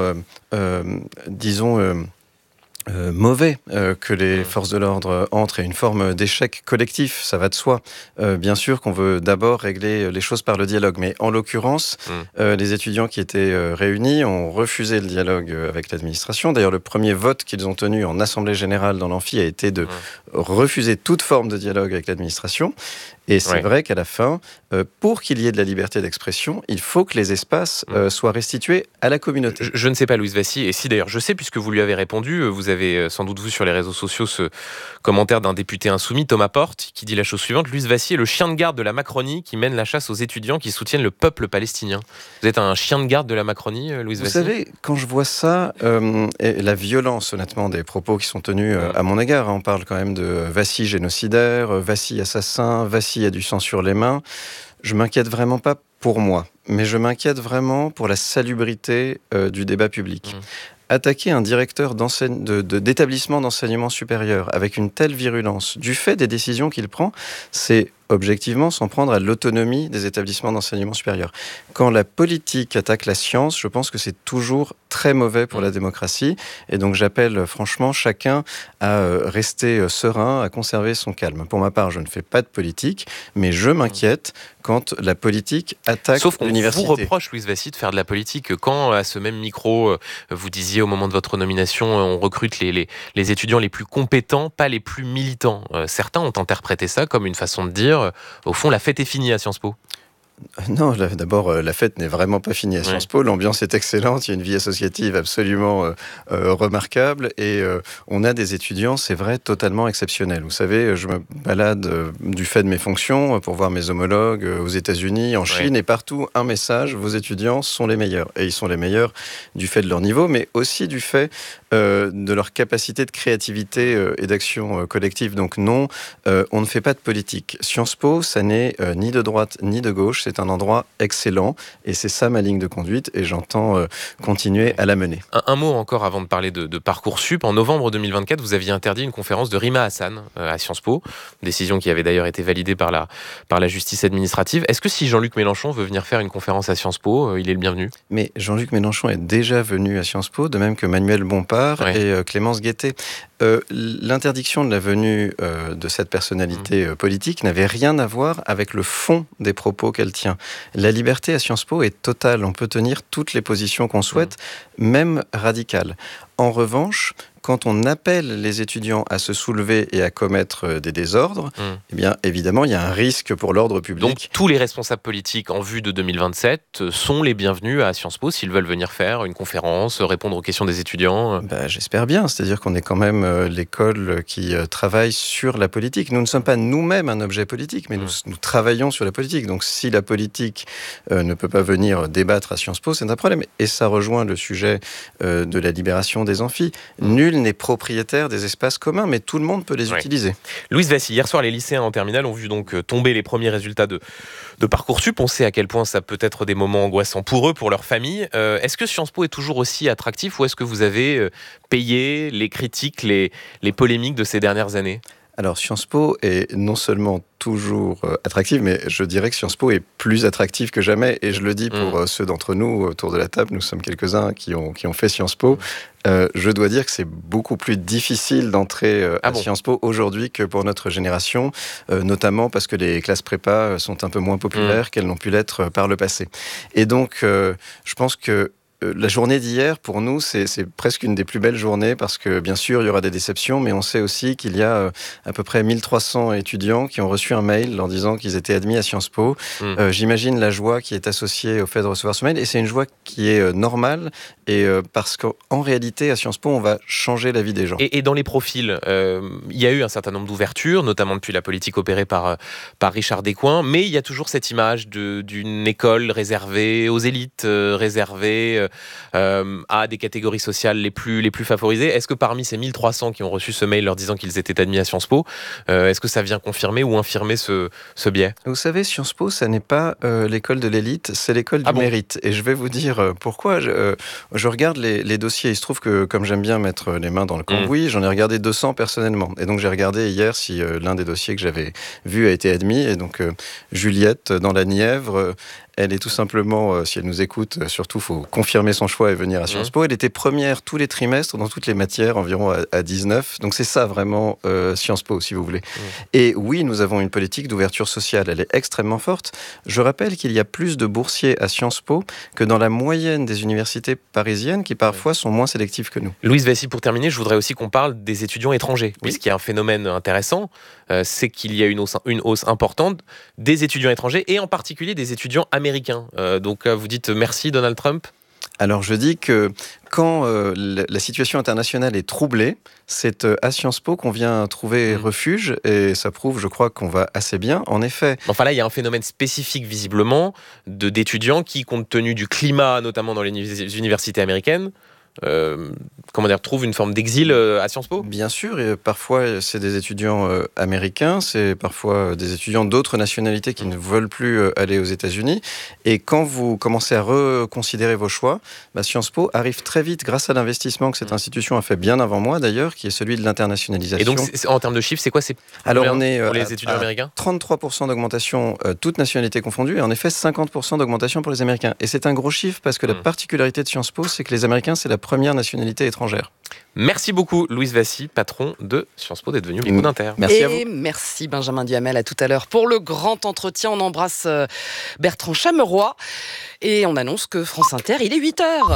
mauvais que les forces de l'ordre entrent et une forme d'échec collectif, ça va de soi. Bien sûr qu'on veut d'abord régler les choses par le dialogue, mais en l'occurrence, les étudiants qui étaient réunis ont refusé le dialogue avec l'administration. D'ailleurs, le premier vote qu'ils ont tenu en assemblée générale dans l'amphi a été de refuser toute forme de dialogue avec l'administration. Et c'est vrai qu'à la fin, pour qu'il y ait de la liberté d'expression, il faut que les espaces soient restitués à la communauté. Je ne sais pas, Louise Vassy, et si d'ailleurs je sais, puisque vous lui avez répondu, vous avez sans doute vu sur les réseaux sociaux ce commentaire d'un député insoumis, Thomas Porte, qui dit la chose suivante: Louise Vassy est le chien de garde de la Macronie qui mène la chasse aux étudiants qui soutiennent le peuple palestinien. Vous êtes un chien de garde de la Macronie, Louise Vassy ? Vous savez, quand je vois ça, et la violence honnêtement des propos qui sont tenus à mon égard, on parle quand même de Vassy génocidaire, Vassy assassin, Vassy a du sang sur les mains, je m'inquiète vraiment pas pour moi, mais je m'inquiète vraiment pour la salubrité du débat public. Attaquer un directeur d'établissement d'enseignement supérieur avec une telle virulence, du fait des décisions qu'il prend, c'est objectivement s'en prendre à l'autonomie des établissements d'enseignement supérieur. Quand la politique attaque la science, je pense que c'est toujours très mauvais pour la démocratie. Et donc j'appelle franchement chacun à rester serein, à conserver son calme. Pour ma part, je ne fais pas de politique, mais je m'inquiète quand la politique attaque l'université. Sauf qu'on vous reproche, Louise Vassy, de faire de la politique. Quand, à ce même micro, vous disiez au moment de votre nomination, on recrute les étudiants les plus compétents, pas les plus militants. Certains ont interprété ça comme une façon de dire, au fond, la fête est finie à Sciences Po. Non, d'abord, la fête n'est vraiment pas finie à Sciences Po. L'ambiance est excellente, il y a une vie associative absolument remarquable et on a des étudiants, c'est vrai, totalement exceptionnels. Vous savez, je me balade du fait de mes fonctions pour voir mes homologues aux États-Unis, en Chine et partout, un message: vos étudiants sont les meilleurs. Et ils sont les meilleurs du fait de leur niveau, mais aussi du fait de leur capacité de créativité et d'action collective. Donc non, on ne fait pas de politique. Sciences Po, ça n'est ni de droite ni de gauche, c'est un endroit excellent et c'est ça ma ligne de conduite et j'entends continuer à la mener. Un mot encore avant de parler de Parcoursup. En novembre 2024, vous aviez interdit une conférence de Rima Hassan à Sciences Po, décision qui avait d'ailleurs été validée par la justice administrative. Est-ce que si Jean-Luc Mélenchon veut venir faire une conférence à Sciences Po, il est le bienvenu ? Mais Jean-Luc Mélenchon est déjà venu à Sciences Po, de même que Manuel Bompard et Clémence Guettet. L'interdiction de la venue de cette personnalité politique n'avait rien à voir avec le fond des propos qu'elle tient. La liberté à Sciences Po est totale. On peut tenir toutes les positions qu'on souhaite, même radicales. En revanche, quand on appelle les étudiants à se soulever et à commettre des désordres, eh bien, évidemment, il y a un risque pour l'ordre public. Donc, tous les responsables politiques en vue de 2027 sont les bienvenus à Sciences Po s'ils veulent venir faire une conférence, répondre aux questions des étudiants. J'espère bien. C'est-à-dire qu'on est quand même l'école qui travaille sur la politique. Nous ne sommes pas nous-mêmes un objet politique, mais nous travaillons sur la politique. Donc, si la politique ne peut pas venir débattre à Sciences Po, c'est un problème. Et ça rejoint le sujet de la libération des amphis. Nul n'est propriétaire des espaces communs, mais tout le monde peut les utiliser. Louise Vassy, hier soir, les lycéens en terminale ont vu donc tomber les premiers résultats de Parcoursup. On sait à quel point ça peut être des moments angoissants pour eux, pour leur famille. Est-ce que Sciences Po est toujours aussi attractif ou est-ce que vous avez payé les critiques, les polémiques de ces dernières années ? Alors, Sciences Po est non seulement toujours attractive, mais je dirais que Sciences Po est plus attractive que jamais. Et je le dis pour ceux d'entre nous autour de la table, nous sommes quelques-uns qui ont fait Sciences Po. Je dois dire que c'est beaucoup plus difficile d'entrer à Sciences Po aujourd'hui que pour notre génération, notamment parce que les classes prépa sont un peu moins populaires qu'elles n'ont pu l'être par le passé. Et donc, je pense que la journée d'hier, pour nous, c'est presque une des plus belles journées parce que, bien sûr, il y aura des déceptions, mais on sait aussi qu'il y a à peu près 1300 étudiants qui ont reçu un mail leur disant qu'ils étaient admis à Sciences Po. J'imagine la joie qui est associée au fait de recevoir ce mail, et c'est une joie qui est normale, et parce qu'en réalité, à Sciences Po, on va changer la vie des gens. Et dans les profils, il y a eu un certain nombre d'ouvertures, notamment depuis la politique opérée par Richard Descoings, mais il y a toujours cette image d'une école réservée aux élites, réservée à des catégories sociales les plus favorisées. Est-ce que parmi ces 1300 qui ont reçu ce mail leur disant qu'ils étaient admis à Sciences Po, est-ce que ça vient confirmer ou infirmer ce biais ? Vous savez, Sciences Po, ça n'est pas l'école de l'élite, c'est l'école du mérite. Et je vais vous dire pourquoi. Je regarde les dossiers. Il se trouve que, comme j'aime bien mettre les mains dans le cambouis, j'en ai regardé 200 personnellement. Et donc, j'ai regardé hier si l'un des dossiers que j'avais vu a été admis. Et donc, Juliette, dans la Nièvre, elle est tout simplement, si elle nous écoute, surtout, il faut confirmer son choix et venir à Sciences Po. Elle était première tous les trimestres dans toutes les matières, environ à 19. Donc c'est ça vraiment Sciences Po, si vous voulez. Et oui, nous avons une politique d'ouverture sociale. Elle est extrêmement forte. Je rappelle qu'il y a plus de boursiers à Sciences Po que dans la moyenne des universités parisiennes qui parfois sont moins sélectives que nous. Louise Vassy, pour terminer, je voudrais aussi qu'on parle des étudiants étrangers. Puisqu'il y a un phénomène intéressant, c'est qu'il y a une hausse importante des étudiants étrangers et en particulier des étudiants américains. Donc vous dites merci Donald Trump ? Alors je dis que quand la situation internationale est troublée, c'est à Sciences Po qu'on vient trouver refuge, et ça prouve, je crois, qu'on va assez bien. En effet... Enfin là, il y a un phénomène spécifique, visiblement, d'étudiants qui, compte tenu du climat, notamment dans les universités américaines, trouvent une forme d'exil à Sciences Po ? Bien sûr, et parfois c'est des étudiants américains, c'est parfois des étudiants d'autres nationalités qui ne veulent plus aller aux États-Unis. Et quand vous commencez à reconsidérer vos choix, Sciences Po arrive très vite grâce à l'investissement que cette institution a fait bien avant moi d'ailleurs, qui est celui de l'internationalisation. Et donc en termes de chiffres, c'est quoi ? Alors on est pour les étudiants américains ? 33% d'augmentation, toutes nationalités confondues, et en effet 50% d'augmentation pour les Américains. Et c'est un gros chiffre parce que la particularité de Sciences Po, c'est que les Américains, c'est la première nationalité étrangère. Merci beaucoup Louise Vassy, patron de Sciences Po, d'être venu au Micro d'Inter. Merci à vous. Et merci Benjamin Duhamel, à tout à l'heure pour le grand entretien. On embrasse Bertrand Chameroy et on annonce que France Inter, il est 8h.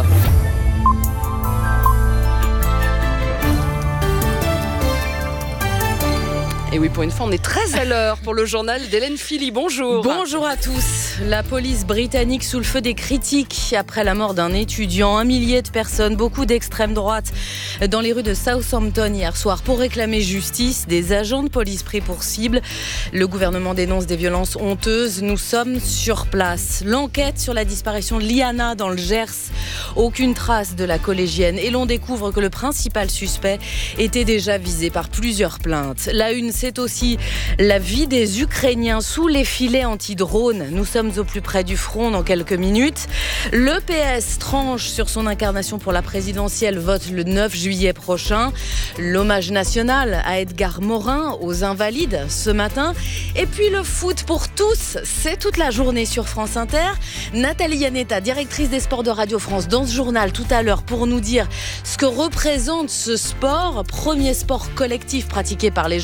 Et oui, pour une fois, on est très à l'heure pour le journal d'Hélène Philly. Bonjour. Bonjour à tous. La police britannique sous le feu des critiques après la mort d'un étudiant. 1 millier de personnes, beaucoup d'extrême droite, dans les rues de Southampton hier soir pour réclamer justice. Des agents de police pris pour cible. Le gouvernement dénonce des violences honteuses. Nous sommes sur place. L'enquête sur la disparition de Liana dans le Gers. Aucune trace de la collégienne. Et l'on découvre que le principal suspect était déjà visé par plusieurs plaintes. La une, c'est aussi la vie des Ukrainiens sous les filets anti-drones. Nous sommes au plus près du front dans quelques minutes. Le PS tranche sur son incarnation pour la présidentielle, vote le 9 juillet prochain. L'hommage national à Edgar Morin, aux Invalides, ce matin. Et puis le foot pour tous, c'est toute la journée sur France Inter. Nathalie Yanetta, directrice des sports de Radio France, dans ce journal tout à l'heure pour nous dire ce que représente ce sport, premier sport collectif pratiqué par les jeunes.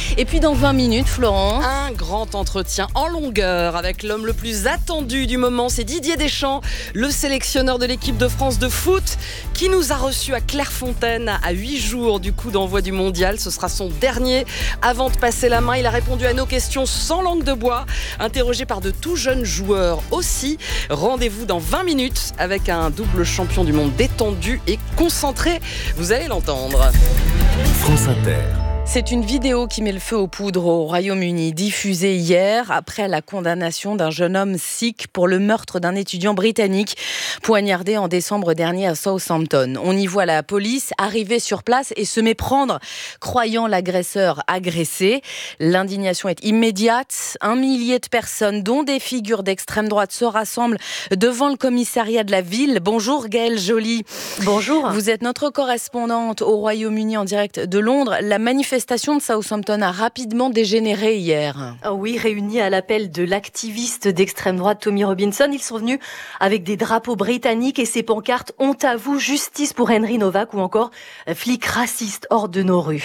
Et puis dans 20 minutes, Florent, un grand entretien en longueur avec l'homme le plus attendu du moment, c'est Didier Deschamps, le sélectionneur de l'équipe de France de foot, qui nous a reçus à Clairefontaine à 8 jours du coup d'envoi du mondial. Ce sera son dernier avant de passer la main. Il a répondu à nos questions sans langue de bois, interrogé par de tout jeunes joueurs aussi. Rendez-vous dans 20 minutes avec un double champion du monde détendu et concentré. Vous allez l'entendre. France Inter. C'est une vidéo qui met le feu aux poudres au Royaume-Uni, diffusée hier après la condamnation d'un jeune homme sikh pour le meurtre d'un étudiant britannique poignardé en décembre dernier à Southampton. On y voit la police arriver sur place et se méprendre, croyant l'agresseur agressé. L'indignation est immédiate. 1 millier de personnes, dont des figures d'extrême droite, se rassemblent devant le commissariat de la ville. Bonjour Gaëlle Joly. Bonjour. Vous êtes notre correspondante au Royaume-Uni en direct de Londres. La manifestation de Southampton a rapidement dégénéré hier. Oh oui, réunis à l'appel de l'activiste d'extrême droite Tommy Robinson, ils sont venus avec des drapeaux britanniques et ces pancartes « Honte à vous, justice pour Henry Novak » ou encore « Flics racistes hors de nos rues ».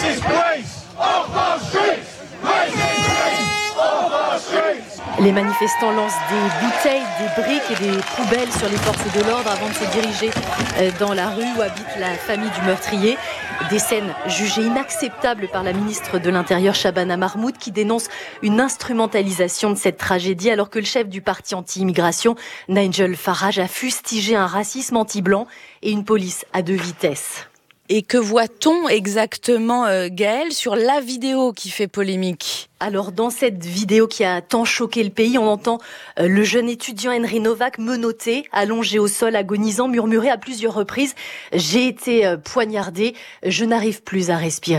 Les manifestants lancent des bouteilles, des briques et des poubelles sur les forces de l'ordre avant de se diriger dans la rue où habite la famille du meurtrier. Des scènes jugées inacceptables par la ministre de l'Intérieur, Shabana Mahmoud, qui dénonce une instrumentalisation de cette tragédie alors que le chef du parti anti-immigration, Nigel Farage, a fustigé un racisme anti-blanc et une police à 2 vitesses. Et que voit-on exactement, Gaëlle, sur la vidéo qui fait polémique ? Alors, dans cette vidéo qui a tant choqué le pays, on entend le jeune étudiant Henry Novak menotté, allongé au sol, agonisant, murmurer à plusieurs reprises « J'ai été poignardé, je n'arrive plus à respirer ».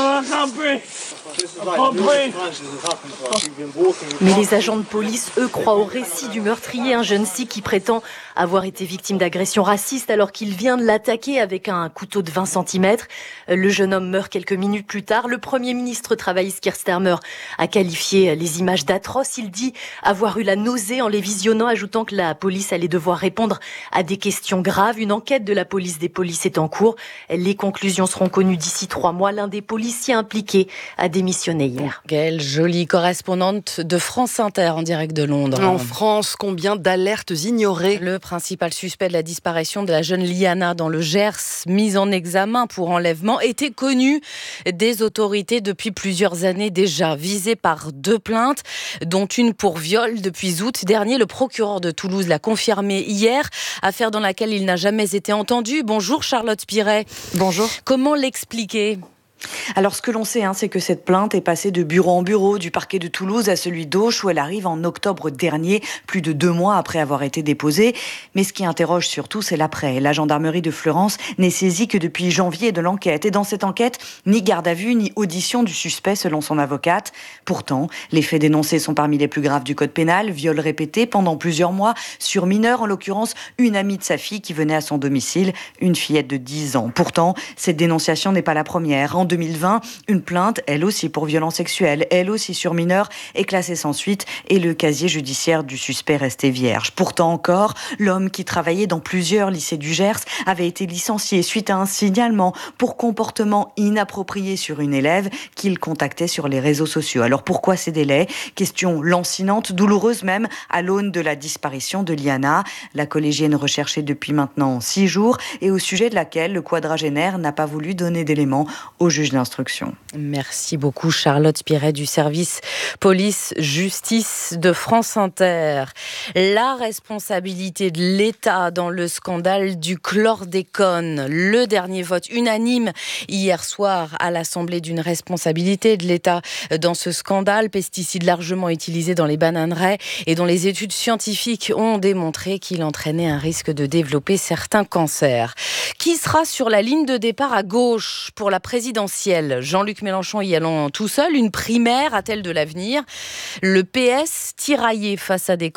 Mais les agents de police, eux, croient au récit du meurtrier, un jeune sikh qui prétend avoir été victime d'agression raciste alors qu'il vient de l'attaquer avec un couteau de 20 cm. Le jeune homme meurt quelques minutes plus tard. Le Premier ministre travailliste Keir Starmer a qualifié les images d'atroces. Il dit avoir eu la nausée en les visionnant, ajoutant que la police allait devoir répondre à des questions graves. Une enquête de la police des polices est en cours. Les conclusions seront connues d'ici 3 mois. L'un des policiers impliqués a démissionné hier. Gaëlle Joly, correspondante de France Inter en direct de Londres. En France, combien d'alertes ignorées ? Le principal suspect de la disparition de la jeune Liana dans le Gers, mise en examen pour enlèvement, était connu des autorités depuis plusieurs années déjà. Visé par 2 plaintes, dont une pour viol depuis août dernier. Le procureur de Toulouse l'a confirmé hier, affaire dans laquelle il n'a jamais été entendu. Bonjour Charlotte Piret. Bonjour. Comment l'expliquer ? Alors ce que l'on sait, c'est que cette plainte est passée de bureau en bureau, du parquet de Toulouse à celui d'Auch, où elle arrive en octobre dernier, plus de 2 mois après avoir été déposée. Mais ce qui interroge surtout, c'est l'après. La gendarmerie de Fleurance n'est saisie que depuis janvier de l'enquête. Et dans cette enquête, ni garde à vue, ni audition du suspect, selon son avocate. Pourtant, les faits dénoncés sont parmi les plus graves du code pénal. Viol répété pendant plusieurs mois sur mineurs, en l'occurrence une amie de sa fille qui venait à son domicile, une fillette de 10 ans. Pourtant, cette dénonciation n'est pas la première. En 2020, une plainte, elle aussi pour violence sexuelle, elle aussi sur mineur, est classée sans suite et le casier judiciaire du suspect restait vierge. Pourtant encore, l'homme qui travaillait dans plusieurs lycées du Gers avait été licencié suite à un signalement pour comportement inapproprié sur une élève qu'il contactait sur les réseaux sociaux. Alors pourquoi ces délais ? Question lancinante, douloureuse même, à l'aune de la disparition de Liana, la collégienne recherchée depuis maintenant 6 jours et au sujet de laquelle le quadragénaire n'a pas voulu donner d'éléments au juge d'instruction. Merci beaucoup Charlotte Piret du service police-justice de France Inter. La responsabilité de l'État dans le scandale du chlordécone. Le dernier vote unanime hier soir à l'Assemblée d'une responsabilité de l'État dans ce scandale, pesticide largement utilisé dans les bananeraies et dont les études scientifiques ont démontré qu'il entraînait un risque de développer certains cancers. Qui sera sur la ligne de départ à gauche pour la présidentielle ? Jean-Luc Mélenchon y allant tout seul. Une primaire a-t-elle de l'avenir ? Le PS tiraillé face à des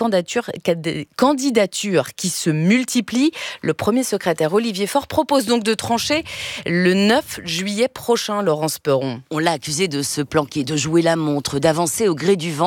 candidatures qui se multiplient. Le premier secrétaire Olivier Faure propose donc de trancher le 9 juillet prochain, Laurence Perron. On l'a accusé de se planquer, de jouer la montre, d'avancer au gré du vent.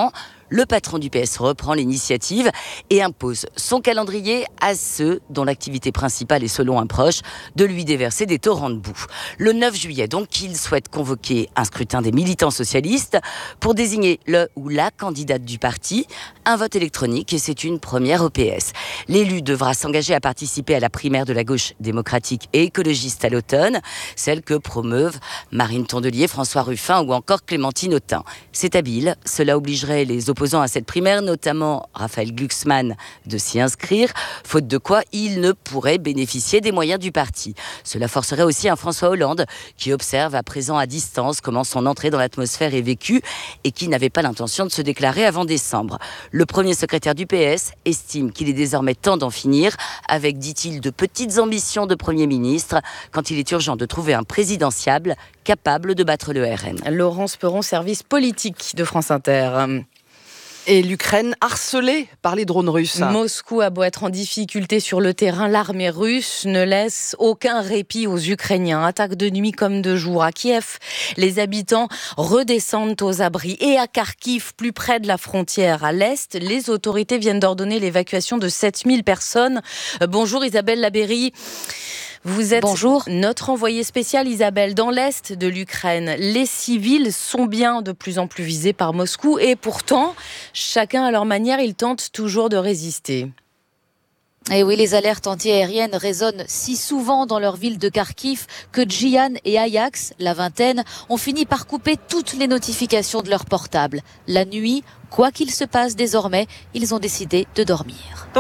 le patron du PS reprend l'initiative et impose son calendrier à ceux dont l'activité principale est, selon un proche, de lui déverser des torrents de boue. Le 9 juillet, donc, il souhaite convoquer un scrutin des militants socialistes pour désigner le ou la candidate du parti. Un vote électronique et c'est une première au PS. L'élu devra s'engager à participer à la primaire de la gauche démocratique et écologiste à l'automne, celle que promeuvent Marine Tondelier, François Ruffin ou encore Clémentine Autain. C'est habile, cela obligerait les opposants à cette primaire, notamment Raphaël Glucksmann, de s'y inscrire, faute de quoi il ne pourrait bénéficier des moyens du parti. Cela forcerait aussi un François Hollande qui observe à présent à distance comment son entrée dans l'atmosphère est vécue et qui n'avait pas l'intention de se déclarer avant décembre. Le premier secrétaire du PS estime qu'il est désormais temps d'en finir avec, dit-il, de petites ambitions de Premier ministre quand il est urgent de trouver un présidentiable capable de battre le RN. Laurence Perron, service politique de France Inter. Et l'Ukraine harcelée par les drones russes. Moscou a beau être en difficulté sur le terrain, l'armée russe ne laisse aucun répit aux Ukrainiens. Attaque de nuit comme de jour. À Kiev, les habitants redescendent aux abris. Et à Kharkiv, plus près de la frontière, à l'est, les autorités viennent d'ordonner l'évacuation de 7000 personnes. Bonjour Isabelle Labéry. Vous êtes notre envoyée spéciale, Isabelle, dans l'est de l'Ukraine. Les civils sont bien de plus en plus visés par Moscou et pourtant, chacun à leur manière, ils tentent toujours de résister. Et oui, les alertes antiaériennes résonnent si souvent dans leur ville de Kharkiv que Jian et Ajax, la vingtaine, ont fini par couper toutes les notifications de leur portable. La nuit, quoi qu'il se passe désormais, ils ont décidé de dormir.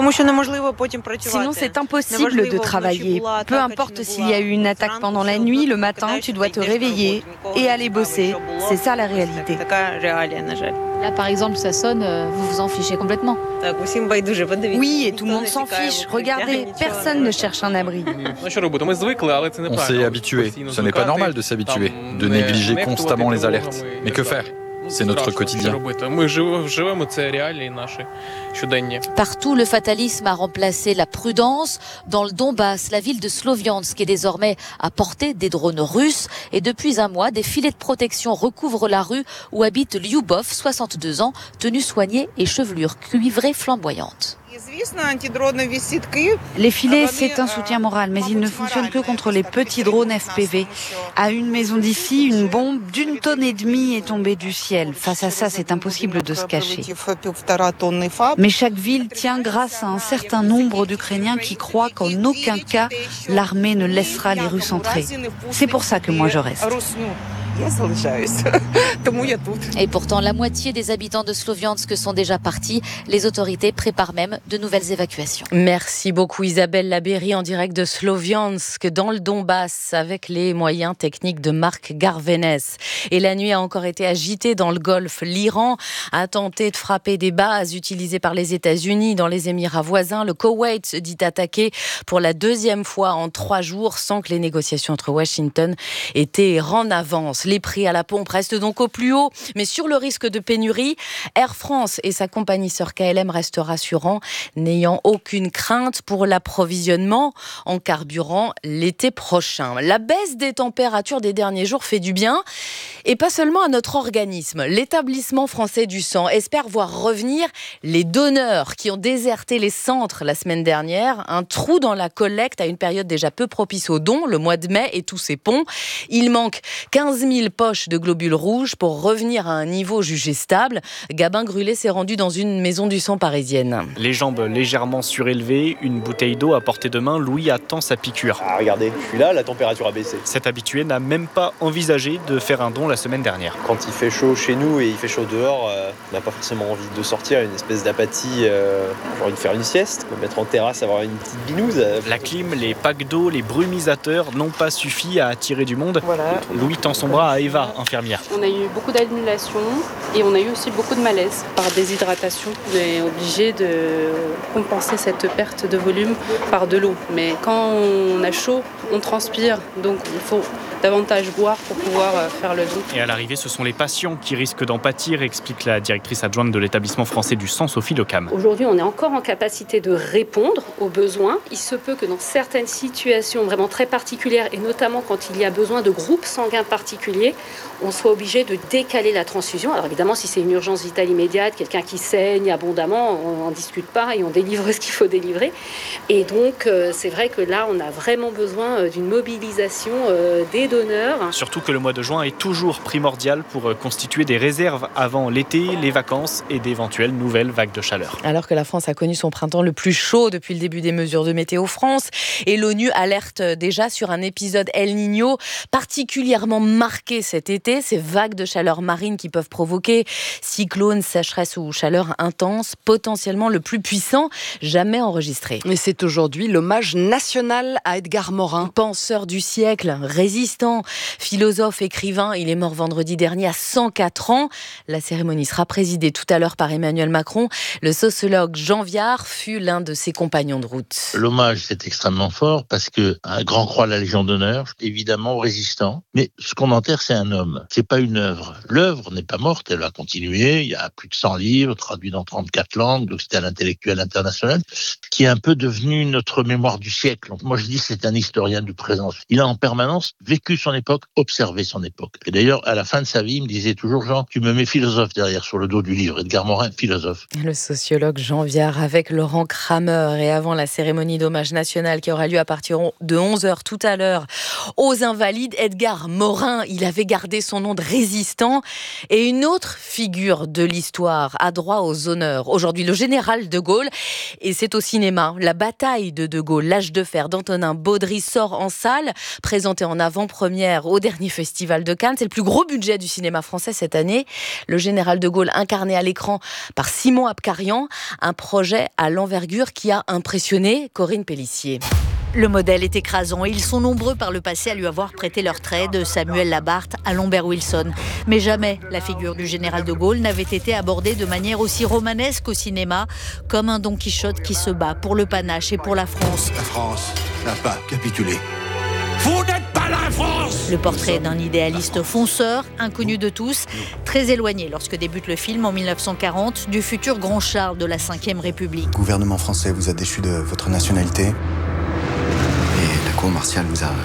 Sinon, c'est impossible de travailler. Peu importe s'il y a eu une attaque pendant la nuit, le matin, tu dois te réveiller et aller bosser. C'est ça la réalité. Là, par exemple, ça sonne, vous vous en fichez complètement. Oui, et tout le monde s'en fiche. Regardez, personne ne cherche un abri. On s'est habitué. Ce n'est pas normal de s'habituer, de négliger constamment les alertes. Mais que faire ? C'est notre quotidien. Partout, le fatalisme a remplacé la prudence. Dans le Donbass, la ville de Sloviansk est désormais à portée des drones russes. Et depuis un mois, des filets de protection recouvrent la rue où habite Lyubov, 62 ans, tenue soignée et chevelure cuivrée flamboyante. Les filets, c'est un soutien moral, mais ils ne fonctionnent que contre les petits drones FPV. À une maison d'ici, une bombe d'1,5 tonne est tombée du ciel. Face à ça, c'est impossible de se cacher. Mais chaque ville tient grâce à un certain nombre d'Ukrainiens qui croient qu'en aucun cas, l'armée ne laissera les Russes entrer. C'est pour ça que moi je reste. Et pourtant, la moitié des habitants de Sloviansk sont déjà partis. Les autorités préparent même de nouvelles évacuations. Merci beaucoup Isabelle Labéry en direct de Sloviansk dans le Donbass avec les moyens techniques de Marc Garvenès. Et la nuit a encore été agitée dans le Golfe. L'Iran a tenté de frapper des bases utilisées par les États-Unis dans les Émirats voisins. Le Koweït se dit attaqué pour la deuxième fois en 3 jours sans que les négociations entre Washington étaient en avance. Les prix à la pompe restent donc au plus haut, mais sur le risque de pénurie, Air France et sa compagnie sœur KLM restent rassurants, n'ayant aucune crainte pour l'approvisionnement en carburant l'été prochain. La baisse des températures des derniers jours fait du bien, et pas seulement à notre organisme. L'Établissement français du sang espère voir revenir les donneurs qui ont déserté les centres la semaine dernière. Un trou dans la collecte à une période déjà peu propice aux dons, le mois de mai et tous ses ponts. Il manque 15 000 poches de globules rouges pour revenir à un niveau jugé stable. Gabin Grullet s'est rendu dans une maison du sang parisienne. Les jambes légèrement surélevées, une bouteille d'eau à portée de main, Louis attend sa piqûre. Ah, regardez, je suis là, la température a baissé. Cet habitué n'a même pas envisagé de faire un don la semaine dernière. Quand il fait chaud chez nous et il fait chaud dehors, on n'a pas forcément envie de sortir, une espèce d'apathie, j'ai envie de faire une sieste, me mettre en terrasse, avoir une petite binouse. La clim, les packs d'eau, les brumisateurs n'ont pas suffi à attirer du monde. Voilà. Louis tend son bras à Eva, infirmière. On a eu beaucoup d'annulations et on a eu aussi beaucoup de malaise par déshydratation. On est obligé de compenser cette perte de volume par de l'eau. Mais quand on a chaud, on transpire, donc il faut davantage boire pour pouvoir faire le don. Et à l'arrivée, ce sont les patients qui risquent d'en pâtir, explique la directrice adjointe de l'établissement français du sang, Sophie Lecam. Aujourd'hui, on est encore en capacité de répondre aux besoins. Il se peut que dans certaines situations vraiment très particulières, et notamment quand il y a besoin de groupes sanguins particuliers, on soit obligé de décaler la transfusion. Alors évidemment, si c'est une urgence vitale immédiate, quelqu'un qui saigne abondamment, on n'en discute pas et on délivre ce qu'il faut délivrer. Et donc, c'est vrai que là, on a vraiment besoin d'une mobilisation des donneurs. Surtout que le mois de juin est toujours primordial pour constituer des réserves avant l'été, les vacances et d'éventuelles nouvelles vagues de chaleur. Alors que la France a connu son printemps le plus chaud depuis le début des mesures de Météo France, et l'ONU alerte déjà sur un épisode El Niño particulièrement marqué cet été. Ces vagues de chaleur marine qui peuvent provoquer cyclones, sécheresse ou chaleur intense, potentiellement le plus puissant jamais enregistré. Et c'est aujourd'hui l'hommage national à Edgar Morin. Penseur du siècle, résistant, philosophe, écrivain, il est mort vendredi dernier à 104 ans. La cérémonie sera présidée tout à l'heure par Emmanuel Macron. Le sociologue Jean Viard fut l'un de ses compagnons de route. L'hommage, c'est extrêmement fort parce que un grand croix de la Légion d'honneur, évidemment résistant, mais ce qu'on enterre, c'est un homme. C'est pas une œuvre. L'œuvre n'est pas morte, elle va continuer. Il y a plus de 100 livres traduits dans 34 langues, donc c'était un intellectuel international qui est un peu devenu notre mémoire du siècle. Donc moi je dis c'est un historien du présent. Il a en permanence vécu son époque, observé son époque. Et d'ailleurs à la fin de sa vie, il me disait toujours Jean, tu me mets philosophe derrière sur le dos du livre. Edgar Morin, philosophe. Le sociologue Jean Viard avec Laurent Kramer. Et avant la cérémonie d'hommage national qui aura lieu à partir de 11h tout à l'heure aux Invalides, Edgar Morin, il avait gardé son nom de résistant. Et une autre figure de l'histoire a droit aux honneurs. Aujourd'hui, le général de Gaulle. Et c'est au cinéma. La bataille de Gaulle, l'âge de fer d'Antonin Baudry sort en salle, présenté en avant-première au dernier festival de Cannes. C'est le plus gros budget du cinéma français cette année. Le général de Gaulle incarné à l'écran par Simon Abkarian. Un projet à l'envergure qui a impressionné Corinne Pélissier. Le modèle est écrasant et ils sont nombreux par le passé à lui avoir prêté leur trait, de Samuel Labarthe à Lambert Wilson. Mais jamais la figure du général de Gaulle n'avait été abordée de manière aussi romanesque au cinéma, comme un Don Quichotte qui se bat pour le panache et pour la France. La France n'a pas capitulé. Vous n'êtes pas la France! Le portrait d'un idéaliste fonceur, inconnu de tous, très éloigné lorsque débute le film en 1940 du futur grand Charles de la Ve République. Le gouvernement français vous a déchu de votre nationalité. Et la cour martiale vous a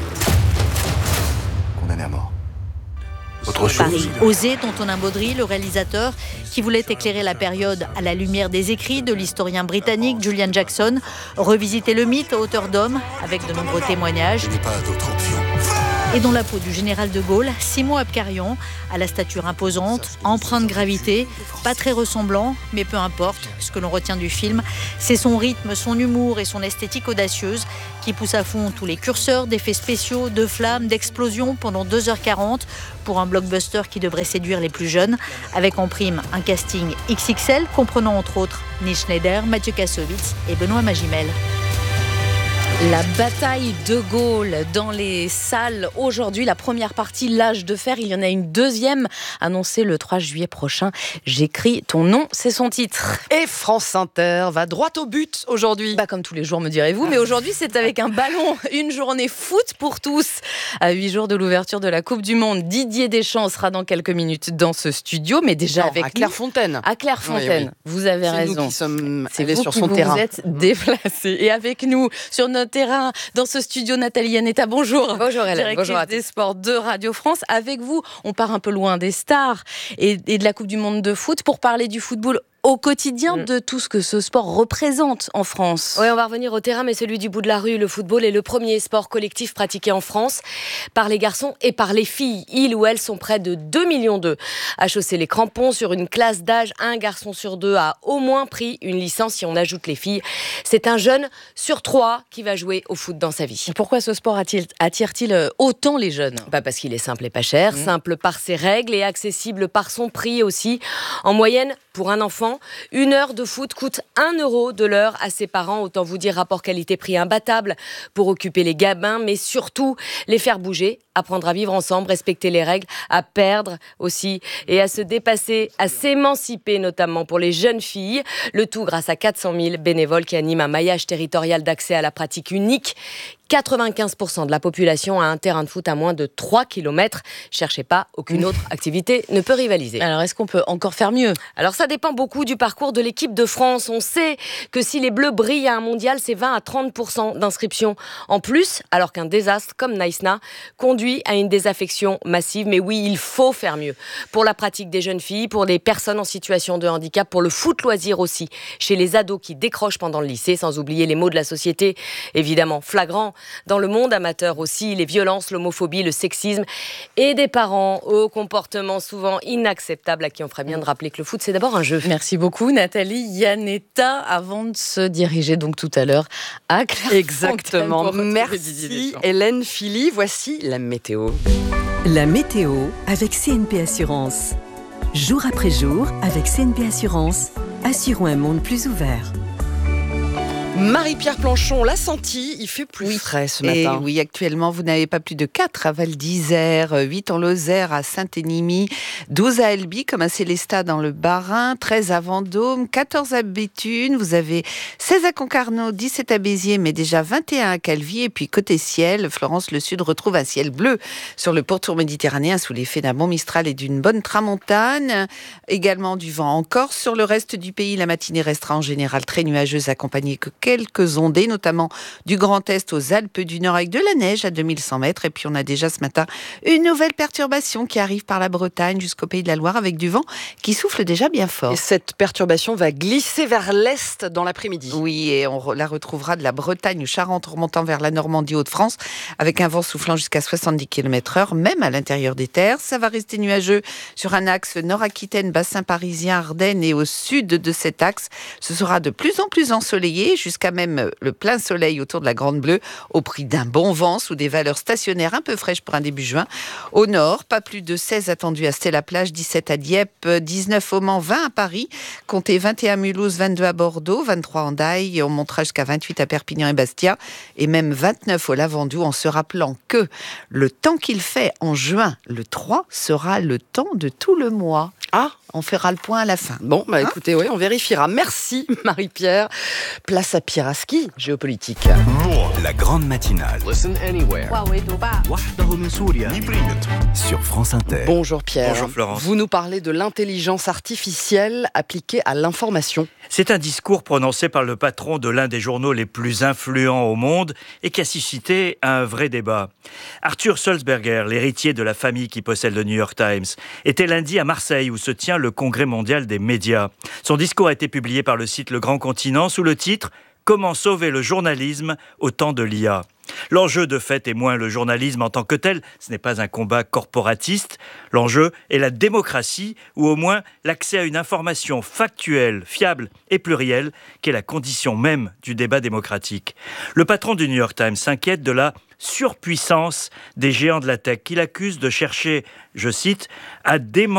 condamné à mort. Autre chose. Paris osé d'Antonin Baudry, le réalisateur, qui voulait éclairer la période à la lumière des écrits de l'historien britannique Julian Jackson, revisiter le mythe à hauteur d'homme avec de nombreux témoignages. Je n'ai pas d'autre option. Et dans la peau du général de Gaulle, Simon Abkarian, à la stature imposante, empreint de gravité, pas très ressemblant, mais peu importe, ce que l'on retient du film, c'est son rythme, son humour et son esthétique audacieuse qui pousse à fond tous les curseurs d'effets spéciaux, de flammes, d'explosions pendant 2h40 pour un blockbuster qui devrait séduire les plus jeunes, avec en prime un casting XXL comprenant entre autres Nils Schneider, Mathieu Kassovitz et Benoît Magimel. La bataille de Gaulle dans les salles aujourd'hui. La première partie, l'âge de fer. Il y en a une deuxième annoncée le 3 juillet prochain. J'écris ton nom, c'est son titre. Et France Inter va droit au but aujourd'hui. Pas comme tous les jours, me direz-vous, mais aujourd'hui c'est avec un ballon. Une journée foot pour tous. À 8 jours de l'ouverture de la Coupe du Monde, Didier Deschamps sera dans quelques minutes dans ce studio, mais déjà avec à Clairefontaine. À Clairefontaine, oui. Vous avez raison. C'est nous qui sommes c'est allés vous sur qui son terrain. Vous êtes déplacés. Et avec nous, sur notre terrain, dans ce studio, Nathalie Yanetta, bonjour. Bonjour Hélène, directrice bonjour à tous. des sports de Radio France. Avec vous, on part un peu loin des stars et de la Coupe du Monde de foot pour parler du football au quotidien, de tout ce que ce sport représente en France. Oui, on va revenir au terrain, mais celui du bout de la rue, le football est le premier sport collectif pratiqué en France par les garçons et par les filles. Ils ou elles sont près de 2,2 millions à chausser les crampons. Sur une classe d'âge, un garçon sur 2 a au moins pris une licence. Si on ajoute les filles, c'est un jeune sur 3 qui va jouer au foot dans sa vie. Pourquoi ce sport attire-t-il autant les jeunes ? Parce qu'il est simple et pas cher, simple par ses règles et accessible par son prix aussi. En moyenne, pour un enfant, 1 heure de foot coûte 1 euro de l'heure à ses parents. Autant vous dire rapport qualité-prix imbattable pour occuper les gamins, mais surtout les faire bouger, apprendre à vivre ensemble, respecter les règles, à perdre aussi et à se dépasser, à s'émanciper notamment pour les jeunes filles. Le tout grâce à 400 000 bénévoles qui animent un maillage territorial d'accès à la pratique unique. 95% de la population a un terrain de foot à moins de 3 km. Cherchez pas, aucune autre activité ne peut rivaliser. Alors, est-ce qu'on peut encore faire mieux ? Alors, ça dépend beaucoup du parcours de l'équipe de France. On sait que si les Bleus brillent à un mondial, c'est 20 à 30% d'inscriptions en plus, alors qu'un désastre comme Naïsna conduit à une désaffection massive. Mais oui, il faut faire mieux. Pour la pratique des jeunes filles, pour les personnes en situation de handicap, pour le foot loisir aussi, chez les ados qui décrochent pendant le lycée, sans oublier les maux de la société, évidemment flagrants. Dans le monde amateur aussi, les violences, l'homophobie, le sexisme et des parents au comportement souvent inacceptable à qui on ferait bien de rappeler que le foot, c'est d'abord un jeu. Merci beaucoup, Nathalie Yanetta, avant de se diriger donc tout à l'heure à Clairefontaine. Exactement. Merci Hélène Philly. Voici la météo. La météo avec CNP Assurance. Jour après jour, avec CNP Assurance, assurons un monde plus ouvert. Marie-Pierre Planchon l'a senti, il fait plus frais ce matin. Et oui, actuellement, vous n'avez pas plus de 4 à Val d'Isère, 8 en Lozère, à Saint-Énimie, 12 à Albi, comme à Célestat dans le Bas-Rhin, 13 à Vendôme, 14 à Béthune, vous avez 16 à Concarneau, 17 à Béziers, mais déjà 21 à Calvi. Et puis côté ciel, Florence, le sud retrouve un ciel bleu sur le pourtour méditerranéen sous l'effet d'un bon Mistral et d'une bonne tramontane. Également du vent en Corse. Sur le reste du pays, la matinée restera en général très nuageuse, accompagnée que quelques ondées, notamment du Grand Est aux Alpes du Nord avec de la neige à 2100 mètres. Et puis on a déjà ce matin une nouvelle perturbation qui arrive par la Bretagne jusqu'au Pays de la Loire avec du vent qui souffle déjà bien fort. Et cette perturbation va glisser vers l'est dans l'après-midi. Oui, et on la retrouvera de la Bretagne, Charente, remontant vers la Normandie, Hauts-de-France, avec un vent soufflant jusqu'à 70 km/h, même à l'intérieur des terres. Ça va rester nuageux sur un axe Nord-Aquitaine, bassin parisien, Ardennes, et au sud de cet axe, ce sera de plus en plus ensoleillé, jusqu'à même le plein soleil autour de la Grande Bleue, au prix d'un bon vent sous des valeurs stationnaires un peu fraîches pour un début juin. Au nord, pas plus de 16 attendus à Stella-Plage, 17 à Dieppe, 19 au Mans, 20 à Paris, comptez 21 à Mulhouse, 22 à Bordeaux, 23 en Daille, et on montera jusqu'à 28 à Perpignan et Bastia, et même 29 au Lavandou, en se rappelant que le temps qu'il fait en juin, le 3, sera le temps de tout le mois. Ah, on fera le point à la fin. Bon, écoutez, oui, on vérifiera. Merci Marie-Pierre. Place à Pieraski, géopolitique. La grande matinale. Listen anywhere. Sur France Inter. Bonjour Pierre. Bonjour Florence. Vous nous parlez de l'intelligence artificielle appliquée à l'information. C'est un discours prononcé par le patron de l'un des journaux les plus influents au monde et qui a suscité un vrai débat. Arthur Sulzberger, l'héritier de la famille qui possède le New York Times, était lundi à Marseille où se tient le Congrès mondial des médias. Son discours a été publié par le site Le Grand Continent sous le titre « Comment sauver le journalisme au temps de l'IA ». L'enjeu de fait est moins le journalisme en tant que tel, ce n'est pas un combat corporatiste. L'enjeu est la démocratie, ou au moins l'accès à une information factuelle, fiable et plurielle, qui est la condition même du débat démocratique. Le patron du New York Times s'inquiète de la surpuissance des géants de la tech qu'il accuse de chercher, je cite, à démanteler